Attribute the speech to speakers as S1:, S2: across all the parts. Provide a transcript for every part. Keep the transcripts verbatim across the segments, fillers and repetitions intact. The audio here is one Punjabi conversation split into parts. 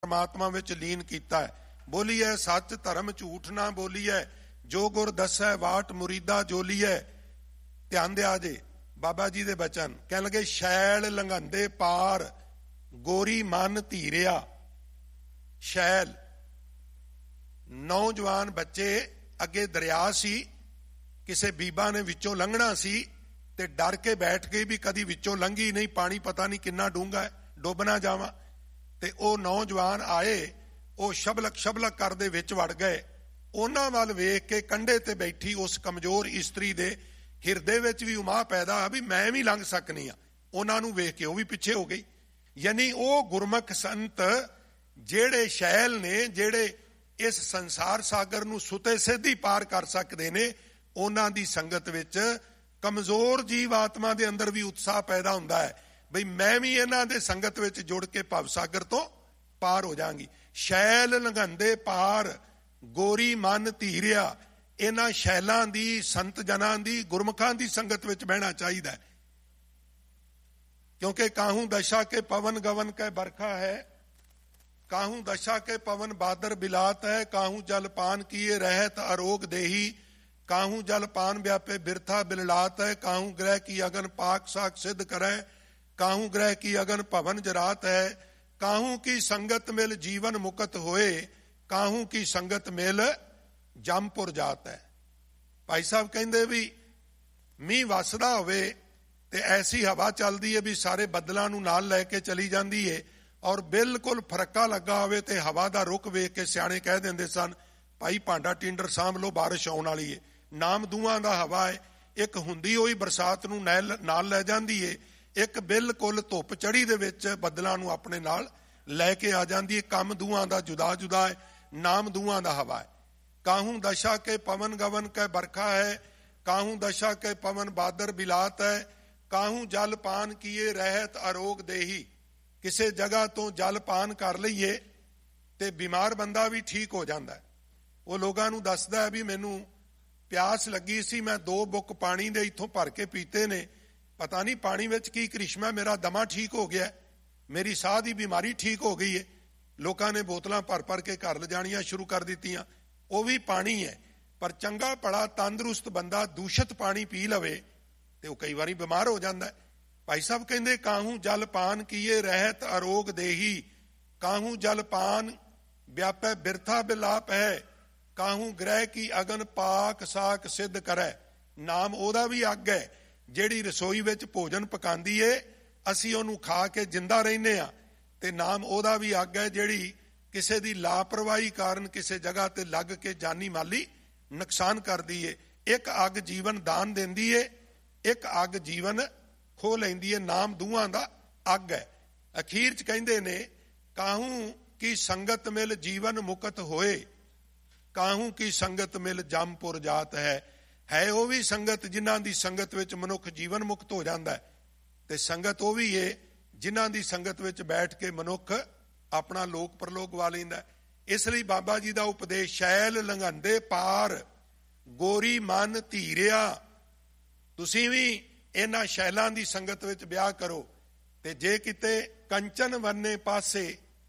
S1: परमात्मा विच लीन कीता है। बोलीए सच धर्म झूठ ना बोलीए, जो गुर दसै वाट मुरीदा जोलीए। ध्यान दिया जे बाबा जी दे बचन कह लगे, शैल लंघांदे पार गोरी मन धीरिया। शैल नौजवान बच्चे अगे दरिया सी, किसे बीबा ने विचों लंघना सी ते डर के बैठ गई भी कदी विचों लंघी नहीं, पानी पता नहीं किन्ना डूंगा है, डुब ना जावां। ते ओ नौजवान आए, ओ शबलक शबलक करदे विच वड़ गए। उन्हां वल वेख के कंढे ते बैठी उस कमजोर इस्त्री दे हिरदे विच भी उमाह पैदा भी मैं भी लंघ सकनी आ। उन्हां नूं वेख के वो भी पिछे हो गई। यानी ओ गुरमुख संत जेड़े शैल ने, जेड़े इस संसार सागर नूं सुते सिद्धी पार कर सकते ने, उन्हां दी संगत विच कमजोर जीव आत्मा दे अंदर भी उत्साह पैदा हुंदा है बई मैं भी इन्हां दे संगत विच जुड़ के भव सागर तो पार हो जांगी। शैल लंघांदे पार गोरी मन धीरिया। इन्हां शैलां दी, संत जनां दी, गुरमुखां दी संगत विच बहना चाहिदा है, क्योंकि काहू दशा के पवन गवन कै बरखा है, काहू दशा के पवन बादर बिलात है। काहू जल पान किए रहत अरोग देही, काहू जल पान व्यापे बिरथा बिललात है। काहू ग्रह की अगन पाक साक सिद्ध करे, काहू ग्रह की अगन भवन जरात है। काहू की संगत मिल जीवन मुकत होए, काहू की संगत मिल जमपुर जात है। भाई साहब कहते भी मीह वसदा होवे ते ऐसी हवा चलती है भी सारे बदलों नूं नाल लैके चली जाती है, और बिल्कुल फरक्का लगा होवे ते हवा दा रुख वेख के सियाणे कह देंदे सन भाई भांडा टिंडर साਂਭ लो, बारिश आउण वाली है। नाम दूआं दा हवा है, एक हुंदी होई बरसात नूं नाल लै जांदी है, एक बिल्कुल धुप चढ़ी दे विच बदलां नूं अपने नाल लैके आ जांदी है। कम दूआं दा जुदा जुदा है, नाम दूआं दा हवा है। काहू दशा के पवन गवन कै बरखा है, काहू दशा के पवन बादर बिलात है। काहू जल पान किए रहत अरोग देही। किसे जगह तो जल पान कर लईए ते बीमार बंदा भी ठीक हो जाता है। वो लोगों नूं दसदा है भी मैनू प्यास लगी सी, मैं दो बुक पानी दे इत्थों भर के पीते ने, पता नहीं पानी विच की करिश्मा, मेरा दमा ठीक हो गया, मेरी साह की बीमारी ठीक हो गई है। लोगों ने बोतलां भर भर के घर लिजाणियां शुरू कर दित्तियां। वो भी पानी है, पर चंगा भला तंदुरुस्त बंदा दूषित पानी पी लवे तो वह कई बारी बीमार हो जाता है। भाई साहब कहते काहू जल पान किए रहत अरोग देही, काहू जल पान व्यापै बिरथा बिलाप है। काहू ग्रह की अगन पाक साक सिद्ध करे। नाम ओदा भी अग है, जिहड़ी रसोई विच भोजन पकांदी है, असीं ओनू खा के जिंदा रहने आ, ते नाम ओदा भी अग है जिहड़ी किसे दी लापरवाही कारण किसे जगह ते लग के जानी माली नुकसान कर दी है। एक अग जीवन दान देंदी है, एक अग जीवन खो लैंदी है। नाम दूआं दा अग है। अखीर च कहंदे ने काहू की संगत मिल जीवन मुकत होए, काहू की संगत मिल जमपुर जात है। है वो भी संगत जिन्हां दी संगत विच मनुख जीवन मुक्त हो जाता है, ते संगत वो भी है जिन्हां दी संगत विच बैठ के मनुख अपना लोक परलोक वा लैंदा है। इसलिए बाबा जी का उपदेश शैल लंघांदे पार गोरी मन धीरिया। तुसीं भी इन्हां शैलां दी संगत विच ब्याह करो, ते जे किते कंचन वन्ने पासे,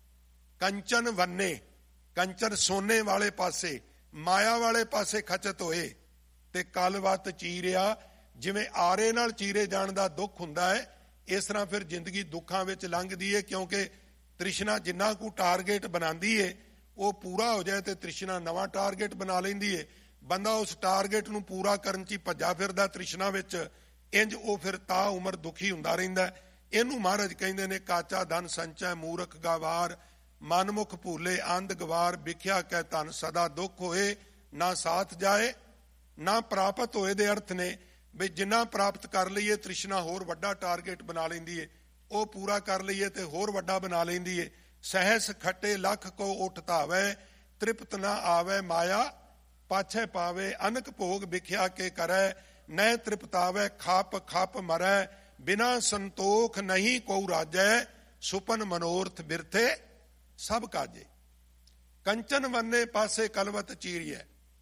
S1: कंचन वन्ने कंचन सोने वाले पासे, माया वाले पासे खचत होए ते कलवत चीरिया। जिवें आरे नाल चीरे जाण दा दुख हुंदा है, इस तरह फिर जिंदगी दुखां विच लंघदी है, क्योंकि तृष्णा जिन्ना को टारगेट बनाती है वो पूरा हो जाए तो तृष्णा नवा टारगेट बना लेंदी है। बंदा उस टारगेट नूं पूरा करन च भज्जा फिरदा तृष्णा विच, इंज वो फिर ता उमर दुखी हुंदा रहिंदा है। इहनूं महाराज कहंदे ने काचा धन संचय मूरख गवार, मनमुख भूले अंध गवार। विख्या कै धन सदा दुख होए, ना साथ जाए ना प्राप्त होए दे अर्थ ने भी जिन्ना प्राप्त कर लईए तृष्णा होर वड्डा टारगेट बना लैंदी है, वो पूरा कर लईए तो होर वड्डा बना लैंदी है। सहस खट्टे लख को उठ धावे, तृप्त ना आवे माया पाछे पावे। अनक भोग विख्या के करे, न तृप्तावे खाप खाप मरै। बिना संतोख नहीं को राजै, सुपन मनोरथ बिरथे सब काजे। कंचन वन्ने पासे कलवत चीरिए।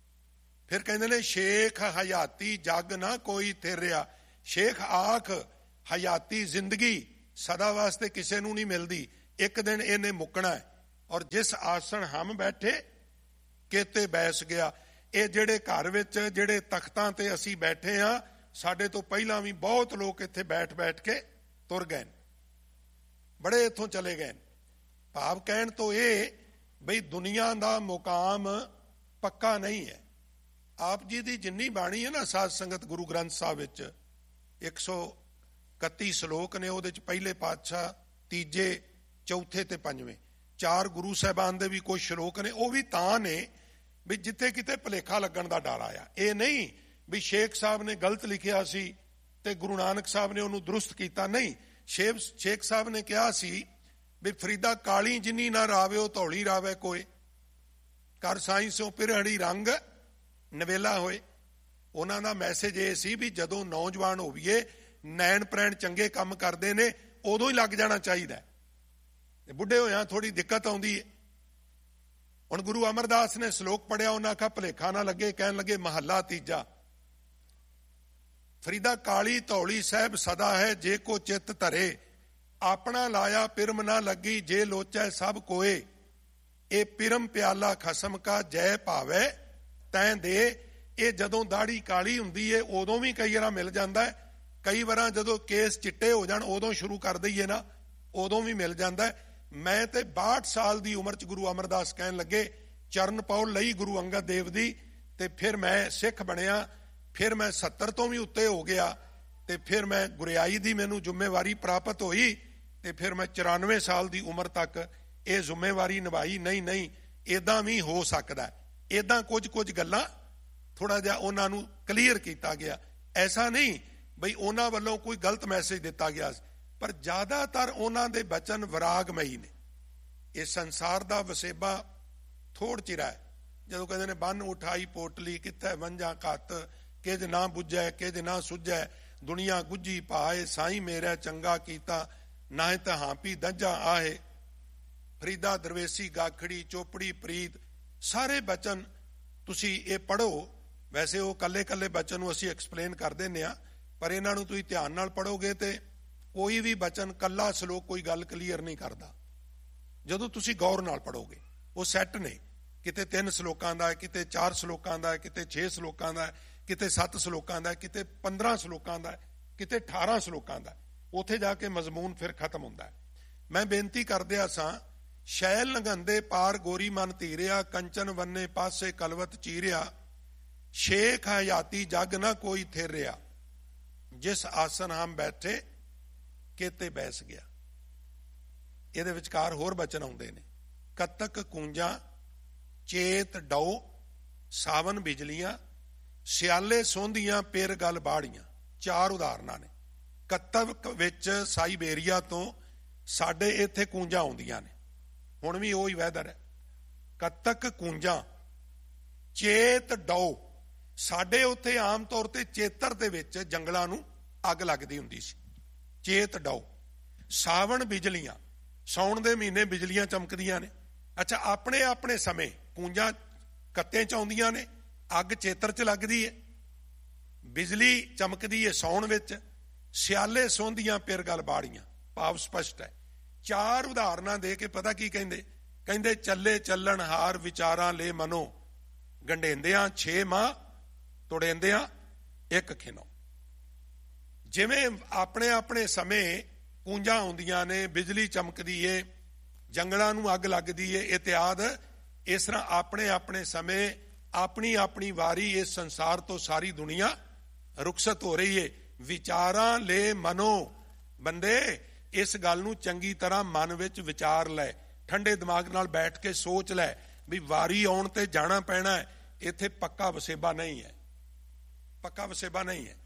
S1: फिर कहते ने शेख हयाती जग ना कोई थेरिया। शेख आख हयाती जिंदगी सदा वास्ते किसी नूं नहीं मिलती, एक दिन इन्हें मुकना है। ਔਰ ਜਿਸ ਆਸਣ ਹਮ ਬੈਠੇ ਕੇਤੇ ਬੈਸ ਗਿਆ। ਇਹ ਜਿਹੜੇ ਘਰ ਵਿੱਚ ਜਿਹੜੇ ਤਖਤਾਂ ਤੇ ਅਸੀਂ ਬੈਠੇ ਹਾਂ, ਸਾਡੇ ਤੋਂ ਪਹਿਲਾਂ ਵੀ ਬਹੁਤ ਲੋਕ ਇੱਥੇ ਬੈਠ ਬੈਠ ਕੇ ਤੁਰ ਗਏ, ਬੜੇ ਇੱਥੋਂ ਚਲੇ ਗਏ। ਭਾਵ ਕਹਿਣ ਤੋਂ ਇਹ ਬਈ ਦੁਨੀਆ ਦਾ ਮੁਕਾਮ ਪੱਕਾ ਨਹੀਂ ਹੈ। ਆਪ ਜੀ ਦੀ ਜਿੰਨੀ ਬਾਣੀ ਹੈ ਨਾ ਸਾਧ ਸੰਗਤ ਗੁਰੂ ਗ੍ਰੰਥ ਸਾਹਿਬ ਵਿੱਚ, ਇੱਕ ਸੌ ਇਕੱਤੀ ਸਲੋਕ ਨੇ, ਉਹਦੇ ਚ ਪਹਿਲੇ ਪਾਤਸ਼ਾਹ, ਤੀਜੇ, ਚੌਥੇ ਤੇ ਪੰਜਵੇਂ, ਚਾਰ ਗੁਰੂ ਸਾਹਿਬਾਨ ਦੇ ਵੀ ਕੁਝ ਸ਼ਲੋਕ ਨੇ। ਉਹ ਵੀ ਤਾਂ ਨੇ ਵੀ ਜਿੱਥੇ ਕਿਤੇ ਭੁਲੇਖਾ ਲੱਗਣ ਦਾ ਡਰ ਆਇਆ। ਇਹ ਨਹੀਂ ਵੀ ਸ਼ੇਖ ਸਾਹਿਬ ਨੇ ਗਲਤ ਲਿਖਿਆ ਸੀ ਤੇ ਗੁਰੂ ਨਾਨਕ ਸਾਹਿਬ ਨੇ ਉਹਨੂੰ ਦਰੁਸਤ ਕੀਤਾ, ਨਹੀਂ। ਸ਼ੇਖ ਸ਼ੇਖ ਸਾਹਿਬ ਨੇ ਕਿਹਾ ਸੀ ਵੀ ਫਰੀਦਾ ਕਾਲੀ ਜਿੰਨੀ ਨਾ ਰਾਵੇ ਉਹ ਧੌਲੀ ਰਾਵੇ ਕੋਏ, ਕਰ ਸਾਈਂ ਸਿਓ ਪਿਰਹੜੀ ਰੰਗ ਨਵੇਲਾ ਹੋਏ। ਉਹਨਾਂ ਦਾ ਮੈਸੇਜ ਇਹ ਸੀ ਵੀ ਜਦੋਂ ਨੌਜਵਾਨ ਹੋਈਏ, ਨੈਣ ਪ੍ਰੈਣ ਚੰਗੇ ਕੰਮ ਕਰਦੇ ਨੇ, ਉਦੋਂ ਹੀ ਲੱਗ ਜਾਣਾ ਚਾਹੀਦਾ। ਬੁੱਢੇ ਹੋਇਆ ਥੋੜੀ ਦਿੱਕਤ ਆਉਂਦੀ ਹੈ। ਹੁਣ ਗੁਰੂ ਅਮਰਦਾਸ ਨੇ ਸ਼ਲੋਕ ਪੜਿਆ, ਉਹਨਾਂ ਆਖਿਆ ਭੁਲੇਖਾ ਨਾ ਲੱਗੇ, ਕਹਿਣ ਲੱਗੇ ਮਹੱਲਾ ਤੀਜਾ, ਫਰੀਦਾ ਕਾਲੀ ਧੌਲੀ ਸਾਹਿਬ ਸਦਾ ਹੈ, ਜੇ ਕੋ ਚਿੱਤ ਧਰੇ, ਆਪਣਾ ਲਾਇਆ ਪਿਰਮ ਨਾ ਲੱਗੀ, ਜੇ ਲੋਚੈ ਸਭ ਕੋਏ, ਇਹ ਪਿਰਮ ਪਿਆਲਾ ਖਸਮ ਕਾ ਜੈ ਭਾਵੈ ਤੈਂ ਦੇ। ਇਹ ਜਦੋਂ ਦਾੜੀ ਕਾਲੀ ਹੁੰਦੀ ਹੈ ਉਦੋਂ ਵੀ ਕਈ ਵਾਰ ਮਿਲ ਜਾਂਦਾ ਹੈ, ਕਈ ਵਾਰਾਂ ਜਦੋਂ ਕੇਸ ਚਿੱਟੇ ਹੋ ਜਾਣ ਉਦੋਂ ਸ਼ੁਰੂ ਕਰ ਦਈਏ ਨਾ, ਉਦੋਂ ਵੀ ਮਿਲ ਜਾਂਦਾ ਹੈ। ਮੈਂ ਤੇ ਬਾਹਠ ਸਾਲ ਦੀ ਉਮਰ ਚ ਗੁਰੂ ਅਮਰਦਾਸ ਕਹਿਣ ਲੱਗੇ ਚਰਨ ਪੌਲ ਲਈ ਗੁਰੂ ਅੰਗਦ ਦੇਵ ਦੀ, ਤੇ ਫਿਰ ਮੈਂ ਸਿੱਖ ਬਣਿਆ। ਫਿਰ ਮੈਂ ਸੱਤਰ ਤੋਂ ਵੀ ਉੱਤੇ ਹੋ ਗਿਆ, ਤੇ ਫਿਰ ਮੈਂ ਗੁਰਿਆਈ ਦੀ ਮੈਨੂੰ ਜ਼ਿੰਮੇਵਾਰੀ ਪ੍ਰਾਪਤ ਹੋਈ, ਤੇ ਫਿਰ ਮੈਂ ਚੁਰਾਨਵੇਂ ਸਾਲ ਦੀ ਉਮਰ ਤੱਕ ਇਹ ਜ਼ਿੰਮੇਵਾਰੀ ਨਿਭਾਈ। ਨਹੀਂ ਨਹੀਂ ਏਦਾਂ ਵੀ ਹੋ ਸਕਦਾ, ਏਦਾਂ ਕੁਝ ਕੁਝ ਗੱਲਾਂ ਥੋੜਾ ਜਿਹਾ ਉਹਨਾਂ ਨੂੰ ਕਲੀਅਰ ਕੀਤਾ ਗਿਆ। ਐਸਾ ਨਹੀਂ ਬਈ ਉਹਨਾਂ ਵੱਲੋਂ ਕੋਈ ਗਲਤ ਮੈਸੇਜ ਦਿੱਤਾ ਗਿਆ, ਪਰ ਜ਼ਿਆਦਾਤਰ ਉਹਨਾਂ ਦੇ ਬਚਨ ਵਿਰਾਗਮਈ ਨੇ। ਇਹ ਸੰਸਾਰ ਦਾ ਵਸੇਬਾ ਥੋੜ ਚਿਰਾ ਹੈ। ਜਦੋਂ ਕਹਿੰਦੇ ਨੇ ਬੰਨ ਉਠਾਈ ਪੋਟਲੀ, ਕਿੱਥੇ ਵੰਝਾਂ ਘੱਤ, ਕਿਜ ਨਾ ਬੁੱਝੈ ਕਿਜ ਨਾ ਸੁਝੈ, ਦੁਨੀਆ ਗੁੱਝੀ ਪਾਏ, ਸਾਈਂ ਮੇਰਾ ਚੰਗਾ ਕੀਤਾ, ਨਾ ਤਾਂ ਹਾਂਪੀ ਦੱਜਾ ਆਏ, ਫਰੀਦਾ ਦਰਵੇਸੀ ਗਾਖੜੀ ਚੋਪੜੀ ਪ੍ਰੀਤ। ਸਾਰੇ ਬਚਨ ਤੁਸੀਂ ਇਹ ਪੜ੍ਹੋ। ਵੈਸੇ ਉਹ ਕੱਲੇ ਕੱਲੇ ਬਚਨ ਨੂੰ ਅਸੀਂ ਐਕਸਪਲੇਨ ਕਰ ਦਿੰਦੇ ਹਾਂ, ਪਰ ਇਹਨਾਂ ਨੂੰ ਤੁਸੀਂ ਧਿਆਨ ਨਾਲ ਪੜ੍ਹੋਗੇ ਤੇ ਕੋਈ ਵੀ ਬਚਨ, ਕੱਲਾ ਸ਼ਲੋਕ ਕੋਈ ਗੱਲ ਕਲੀਅਰ ਨਹੀਂ ਕਰਦਾ। ਜਦੋਂ ਤੁਸੀਂ ਗੌਰ ਨਾਲ ਪੜ੍ਹੋਗੇ, ਉਹ ਸੈੱਟ ਨੇ, ਕਿਤੇ ਤਿੰਨ ਸ਼ਲੋਕਾਂ ਦਾ, ਕਿਤੇ ਚਾਰ ਸ਼ਲੋਕਾਂ ਦਾ, ਕਿਤੇ ਛੇ ਸ਼ਲੋਕਾਂ ਦਾ, ਕਿਤੇ ਸੱਤ ਸ਼ਲੋਕਾਂ ਦਾ, ਕਿਤੇ ਪੰਦਰਾਂ ਸ਼ਲੋਕਾਂ ਦਾ, ਕਿਤੇ ਅਠਾਰਾਂ ਸ਼ਲੋਕਾਂ ਦਾ। ਉੱਥੇ ਜਾ ਕੇ ਮਜ਼ਮੂਨ ਫਿਰ ਖਤਮ ਹੁੰਦਾ ਹੈ। ਮੈਂ ਬੇਨਤੀ ਕਰਦਿਆ ਸਾਂ, ਸ਼ੈਲ ਨਗੰਦੇ ਪਾਰ ਗੋਰੀ ਮਨ ਧੀਰਿਆ, ਕੰਚਨ ਵੰਨੇ ਪਾਸੇ ਕਲਵਤ ਚੀਰਿਆ, ਸ਼ੇਖ ਹਯਾਤੀ ਜਗ ਨਾ ਕੋਈ ਥੇਰਿਆ, ਜਿਸ ਆਸਨ ਹਮ ਬੈਠੇ ਕੇਤੇ ਬੈਸ ਗਿਆ। ਇਹਦੇ ਵਿਚਕਾਰ ਹੋਰ ਬਚਨ ਆਉਂਦੇ ਨੇ, ਕਤਕ ਕੂੰਜਾਂ ਚੇਤ ਡਉ, ਸਾਵਨ ਬਿਜਲੀਆਂ, ਸਿਆਲੇ ਸੋਂਦੀਆਂ ਪੇਰ ਗਲ ਬਾੜੀਆਂ। ਚਾਰ ਉਦਾਹਰਨਾਂ ਨੇ। ਕੱਤਕ ਵਿੱਚ ਸਾਈਬੇਰੀਆ ਤੋਂ ਸਾਡੇ ਇੱਥੇ ਕੂੰਜਾਂ ਆਉਂਦੀਆਂ ਨੇ, ਹੁਣ ਵੀ ਉਹੀ ਵੈਦਰ ਹੈ। ਕੱਤਕ ਕੂੰਜਾਂ, ਚੇਤ ਡਉ, ਸਾਡੇ ਉੱਥੇ ਆਮ ਤੌਰ ਤੇ ਚੇਤਰ ਦੇ ਵਿੱਚ ਜੰਗਲਾਂ ਨੂੰ ਅੱਗ ਲੱਗਦੀ ਹੁੰਦੀ ਸੀ, ਚੇਤ ਡਉ। ਸਾਵਣ ਬਿਜਲੀਆਂ, ਸਾਉਣ ਦੇ ਮਹੀਨੇ ਬਿਜਲੀਆਂ ਚਮਕਦੀਆਂ ਨੇ। ਅੱਛਾ, ਆਪਣੇ ਆਪਣੇ ਸਮੇਂ ਕੂੰਜਾਂ ਕੱਤੇ ਚ ਆਉਂਦੀਆਂ ਨੇ, ਅੱਗ ਚੇਤਰ ਚ ਲੱਗਦੀ ਹੈ, ਬਿਜਲੀ ਚਮਕਦੀ ਹੈ ਸਾਉਣ ਵਿੱਚ, ਸਿਆਲੇ ਸੌਂਦੀਆਂ ਪਿਰ ਗਲ ਬਾੜੀਆਂ। ਭਾਵ ਸਪਸ਼ਟ ਹੈ। ਚਾਰ ਉਦਾਹਰਨਾਂ ਦੇ ਕੇ ਪਤਾ ਕੀ ਕਹਿੰਦੇ, ਕਹਿੰਦੇ ਚੱਲੇ ਚੱਲਣ ਹਾਰ ਵਿਚਾਰਾਂ ਲੈ ਮਨੋ, ਗੰਢੇਂਦਿਆਂ ਛੇ ਮਾਹ ਤੋੜੇਂਦਿਆਂ ਇੱਕ ਖਿਨੋ। ਜਿਵੇਂ ਆਪਣੇ ਆਪਣੇ ਸਮੇਂ ਕੂੰਜਾਂ ਆਉਂਦੀਆਂ ਨੇ, ਬਿਜਲੀ ਚਮਕਦੀ ਏ, ਜੰਗਲਾਂ ਨੂੰ ਅੱਗ ਲੱਗਦੀ ਏ, ਇਤਿਆਦ। ਇਸ ਤਰ੍ਹਾਂ ਆਪਣੇ ਆਪਣੇ ਸਮੇਂ, ਆਪਣੀ ਆਪਣੀ ਵਾਰੀ ਇਸ ਸੰਸਾਰ ਤੋਂ ਸਾਰੀ ਦੁਨੀਆ ਰੁਖਸਤ ਹੋ ਰਹੀ ਏ। ਵਿਚਾਰਾਂ ਲੈ ਮਨੋ, ਬੰਦੇ ਇਸ ਗੱਲ ਨੂੰ ਚੰਗੀ ਤਰ੍ਹਾਂ ਮਨ ਵਿੱਚ ਵਿਚਾਰ ਲੈ, ਠੰਡੇ ਦਿਮਾਗ ਨਾਲ ਬੈਠ ਕੇ ਸੋਚ ਲੈ ਵੀ ਵਾਰੀ ਆਉਣ ਤੇ ਜਾਣਾ ਪੈਣਾ ਹੈ। ਇੱਥੇ ਪੱਕਾ ਵਸੇਬਾ ਨਹੀਂ ਹੈ, ਪੱਕਾ ਵਸੇਬਾ ਨਹੀਂ ਹੈ।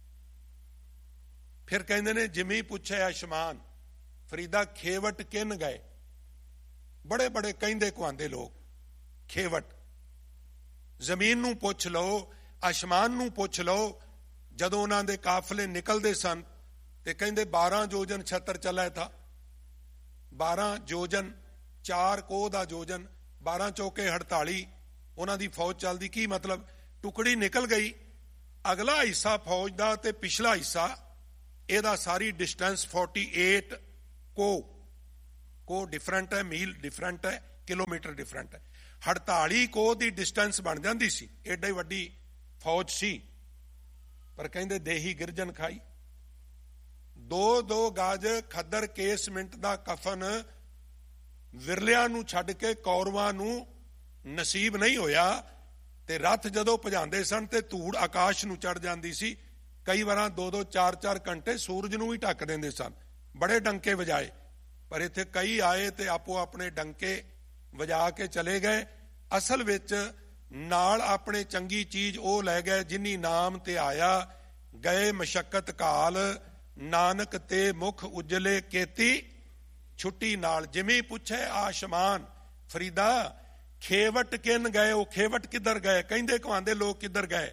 S1: ਫਿਰ ਕਹਿੰਦੇ ਨੇ ਜਿਮੀ ਪੁੱਛੇ ਅਸ਼ਮਾਨ, ਫਰੀਦਾ ਖੇਵਟ ਕਿਨ ਗਏ। ਬੜੇ ਬੜੇ ਕਹਿੰਦੇ ਕੁਹਾਂਦੇ ਲੋਕ, ਖੇਵਟ ਜ਼ਮੀਨ ਨੂੰ ਪੁੱਛ ਲਓ, ਅਸ਼ਮਾਨ ਨੂੰ ਪੁੱਛ ਲਓ। ਜਦੋਂ ਉਹਨਾਂ ਦੇ ਕਾਫਲੇ ਨਿਕਲਦੇ ਸਨ ਤੇ ਕਹਿੰਦੇ ਬਾਰਾਂ ਜੋਜਨ ਛਤਰ ਚੱਲਿਆ ਥਾ, ਬਾਰਾਂ ਜੋਜਨ, ਚਾਰ ਕੋਹ ਦਾ ਜੋਜਨ, ਬਾਰਾਂ ਚੌਕੇ ਅੜਤਾਲੀ ਉਹਨਾਂ ਦੀ ਫੌਜ ਚੱਲਦੀ। ਕੀ ਮਤਲਬ, ਟੁਕੜੀ ਨਿਕਲ ਗਈ, ਅਗਲਾ ਹਿੱਸਾ ਫੌਜ ਦਾ ਤੇ ਪਿਛਲਾ ਹਿੱਸਾ ਇਹਦਾ ਸਾਰੀ ਡਿਸਟੈਂਸ ਅੜਤਾਲੀ ਕੋ, ਕੋ ਡਿਫਰੈਂਟ ਹੈ, ਮੀਲ ਡਿਫਰੈਂਟ ਹੈ, ਕਿਲੋਮੀਟਰ ਡਿਫਰੈਂਟ ਹੈ। ਅੜਤਾਲੀ ਕੋਹ ਦੀ ਡਿਸਟੈਂਸ ਬਣ ਜਾਂਦੀ ਸੀ, ਏਡੀ ਵੱਡੀ ਫੌਜ ਸੀ। ਪਰ ਕਹਿੰਦੇ ਦੇਹੀ ਗਿਰਜਨ ਖਾਈ। ਦੋ ਦੋ ਗਜ ਖੱਦਰ ਕੇਸ ਮਿੰਟ ਦਾ ਕਫਨ ਵਿਰਲਿਆਂ ਨੂੰ ਛੱਡ ਕੇ ਕੌਰਵਾਂ ਨੂੰ ਨਸੀਬ ਨਹੀਂ ਹੋਇਆ। ਤੇ ਰੱਥ ਜਦੋਂ ਭਜਾਉਂਦੇ ਸਨ ਤੇ ਧੂੜ ਆਕਾਸ਼ ਨੂੰ ਚੜ ਜਾਂਦੀ ਸੀ। ਕਈ ਵਾਰਾਂ ਦੋ ਦੋ ਚਾਰ ਚਾਰ ਘੰਟੇ ਸੂਰਜ ਨੂੰ ਵੀ ਢੱਕ ਦਿੰਦੇ ਸਨ। ਬੜੇ ਡੰਕੇ ਵਜਾਏ, ਪਰ ਇੱਥੇ ਕਈ ਆਏ ਤੇ ਆਪੋ ਆਪਣੇ ਡੰਕੇ ਵਜਾ ਕੇ ਚਲੇ ਗਏ। ਅਸਲ ਵਿੱਚ ਨਾਲ ਆਪਣੇ ਚੰਗੀ ਚੀਜ਼ ਉਹ ਲੈ ਗਏ ਜਿਨੀ ਨਾਮ ਤੇ ਆਇਆ। ਗਏ ਮਸ਼ੱਕਤ ਕਾਲ ਨਾਨਕ ਤੇ ਮੁਖ ਉਜਲੇ ਕੀਤੀ ਛੁੱਟੀ ਨਾਲ। ਜਿਵੇਂ ਪੁੱਛੇ ਆਸ਼ਮਾਨ ਫਰੀਦਾ ਖੇਵਟ ਕਿਨ ਗਏ, ਉਹ ਖੇਵਟ ਕਿੱਧਰ ਗਏ? ਕਹਿੰਦੇ ਕਹਾਂਦੇ ਲੋਕ ਕਿੱਧਰ ਗਏ?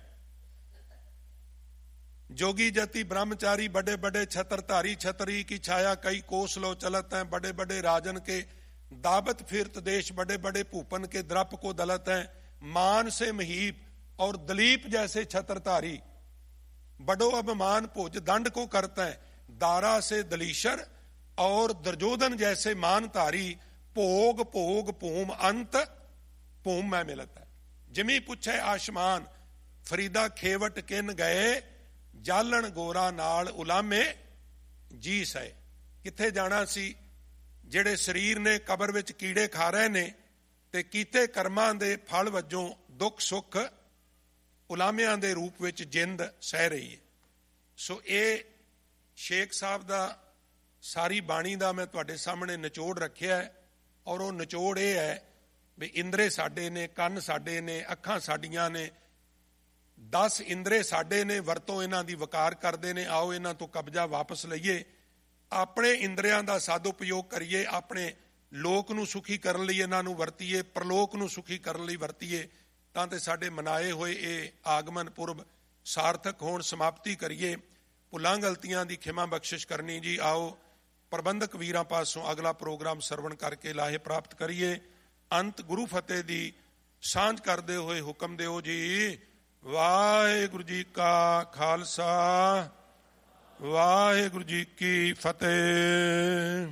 S1: जोगी जति ब्रह्मचारी बड़े बड़े छत्रधारी छतरी की छाया कई कोस लो चलत हैं। बड़े बड़े राजन के दावत फिरत देश बड़े बड़े भूपन के द्रप को दलत हैं। मान से महीप और दलीप जैसे छत्रधारी बड़ो अभिमान भुज दंड को करते हैं। दारा से दलीशर और दुर्योधन जैसे मानधारी भोग भोग भूम अंत भूम में मिलता है। जिमी पूछे आसमान फरीदा खेवट किन गए जालन गोरा नाल उलामे जी सै। किथे जाना सी? ਜਿਹੜੇ ਸਰੀਰ ਨੇ ਕਬਰ ਵਿੱਚ ਕੀੜੇ ਖਾ ਰਹੇ ਨੇ ਤੇ ਕੀਤੇ ਕਰਮਾਂ ਦੇ ਫਲ ਵਜੋਂ ਦੁੱਖ ਸੁੱਖ ਉਲਾਮਿਆਂ ਦੇ ਰੂਪ ਵਿੱਚ ਜਿੰਦ ਸਹਿ ਰਹੀ ਹੈ। ਸੋ ਇਹ ਸ਼ੇਖ ਸਾਹਿਬ ਦਾ ਸਾਰੀ ਬਾਣੀ ਦਾ ਮੈਂ ਤੁਹਾਡੇ ਸਾਹਮਣੇ ਨਿਚੋੜ ਰੱਖਿਆ ਹੈ। ਔਰ ਉਹ ਨਿਚੋੜ ਇਹ ਹੈ ਵੀ ਇੰਦਰੇ ਸਾਡੇ ਨੇ, ਕੰਨ ਸਾਡੇ ਨੇ, ਅੱਖਾਂ ਸਾਡੀਆਂ ਨੇ, ਦਸ ਇੰਦਰੇ ਸਾਡੇ ਨੇ, ਵਰਤੋਂ ਇਹਨਾਂ ਦੀ ਵਕਾਰ ਕਰਦੇ ਨੇ। ਆਓ ਇਹਨਾਂ ਤੋਂ ਕਬਜ਼ਾ ਵਾਪਸ ਲਈਏ, ਆਪਣੇ ਇੰਦਰਿਆਂ ਦਾ ਸਦਉਪਯੋਗ ਕਰੀਏ, ਆਪਣੇ ਲੋਕ ਨੂੰ ਸੁਖੀ ਕਰਨ ਲਈ ਇਹਨਾਂ ਨੂੰ ਵਰਤੀਏ, ਪ੍ਰਲੋਕ ਨੂੰ ਸੁਖੀ ਕਰਨ ਲਈ ਵਰਤੀਏ, ਤਾਂ ਤੇ ਸਾਡੇ ਮਨਾਏ ਹੋਏ ਇਹ ਆਗਮਨ ਪੁਰਬ ਸਾਰਥਕ ਹੋਣ। ਸਮਾਪਤੀ ਕਰੀਏ। ਭੁੱਲਾਂ ਗਲਤੀਆਂ ਦੀ ਖਿਮਾ ਬਖਸ਼ਿਸ਼ ਕਰਨੀ ਜੀ। ਆਓ ਪ੍ਰਬੰਧਕ ਵੀਰਾਂ ਪਾਸੋਂ ਅਗਲਾ ਪ੍ਰੋਗਰਾਮ ਸਰਵਣ ਕਰਕੇ ਲਾਹੇ ਪ੍ਰਾਪਤ ਕਰੀਏ। ਅੰਤ ਗੁਰੂ ਫਤਿਹ ਦੀ ਸਾਂਝ ਕਰਦੇ ਹੋਏ ਹੁਕਮ ਦਿਓ ਜੀ। ਵਾਹਿਗੁਰੂ ਜੀ ਕਾ ਖਾਲਸਾ, ਵਾਹਿਗੁਰੂ ਜੀ ਕੀ ਫਤਿਹ।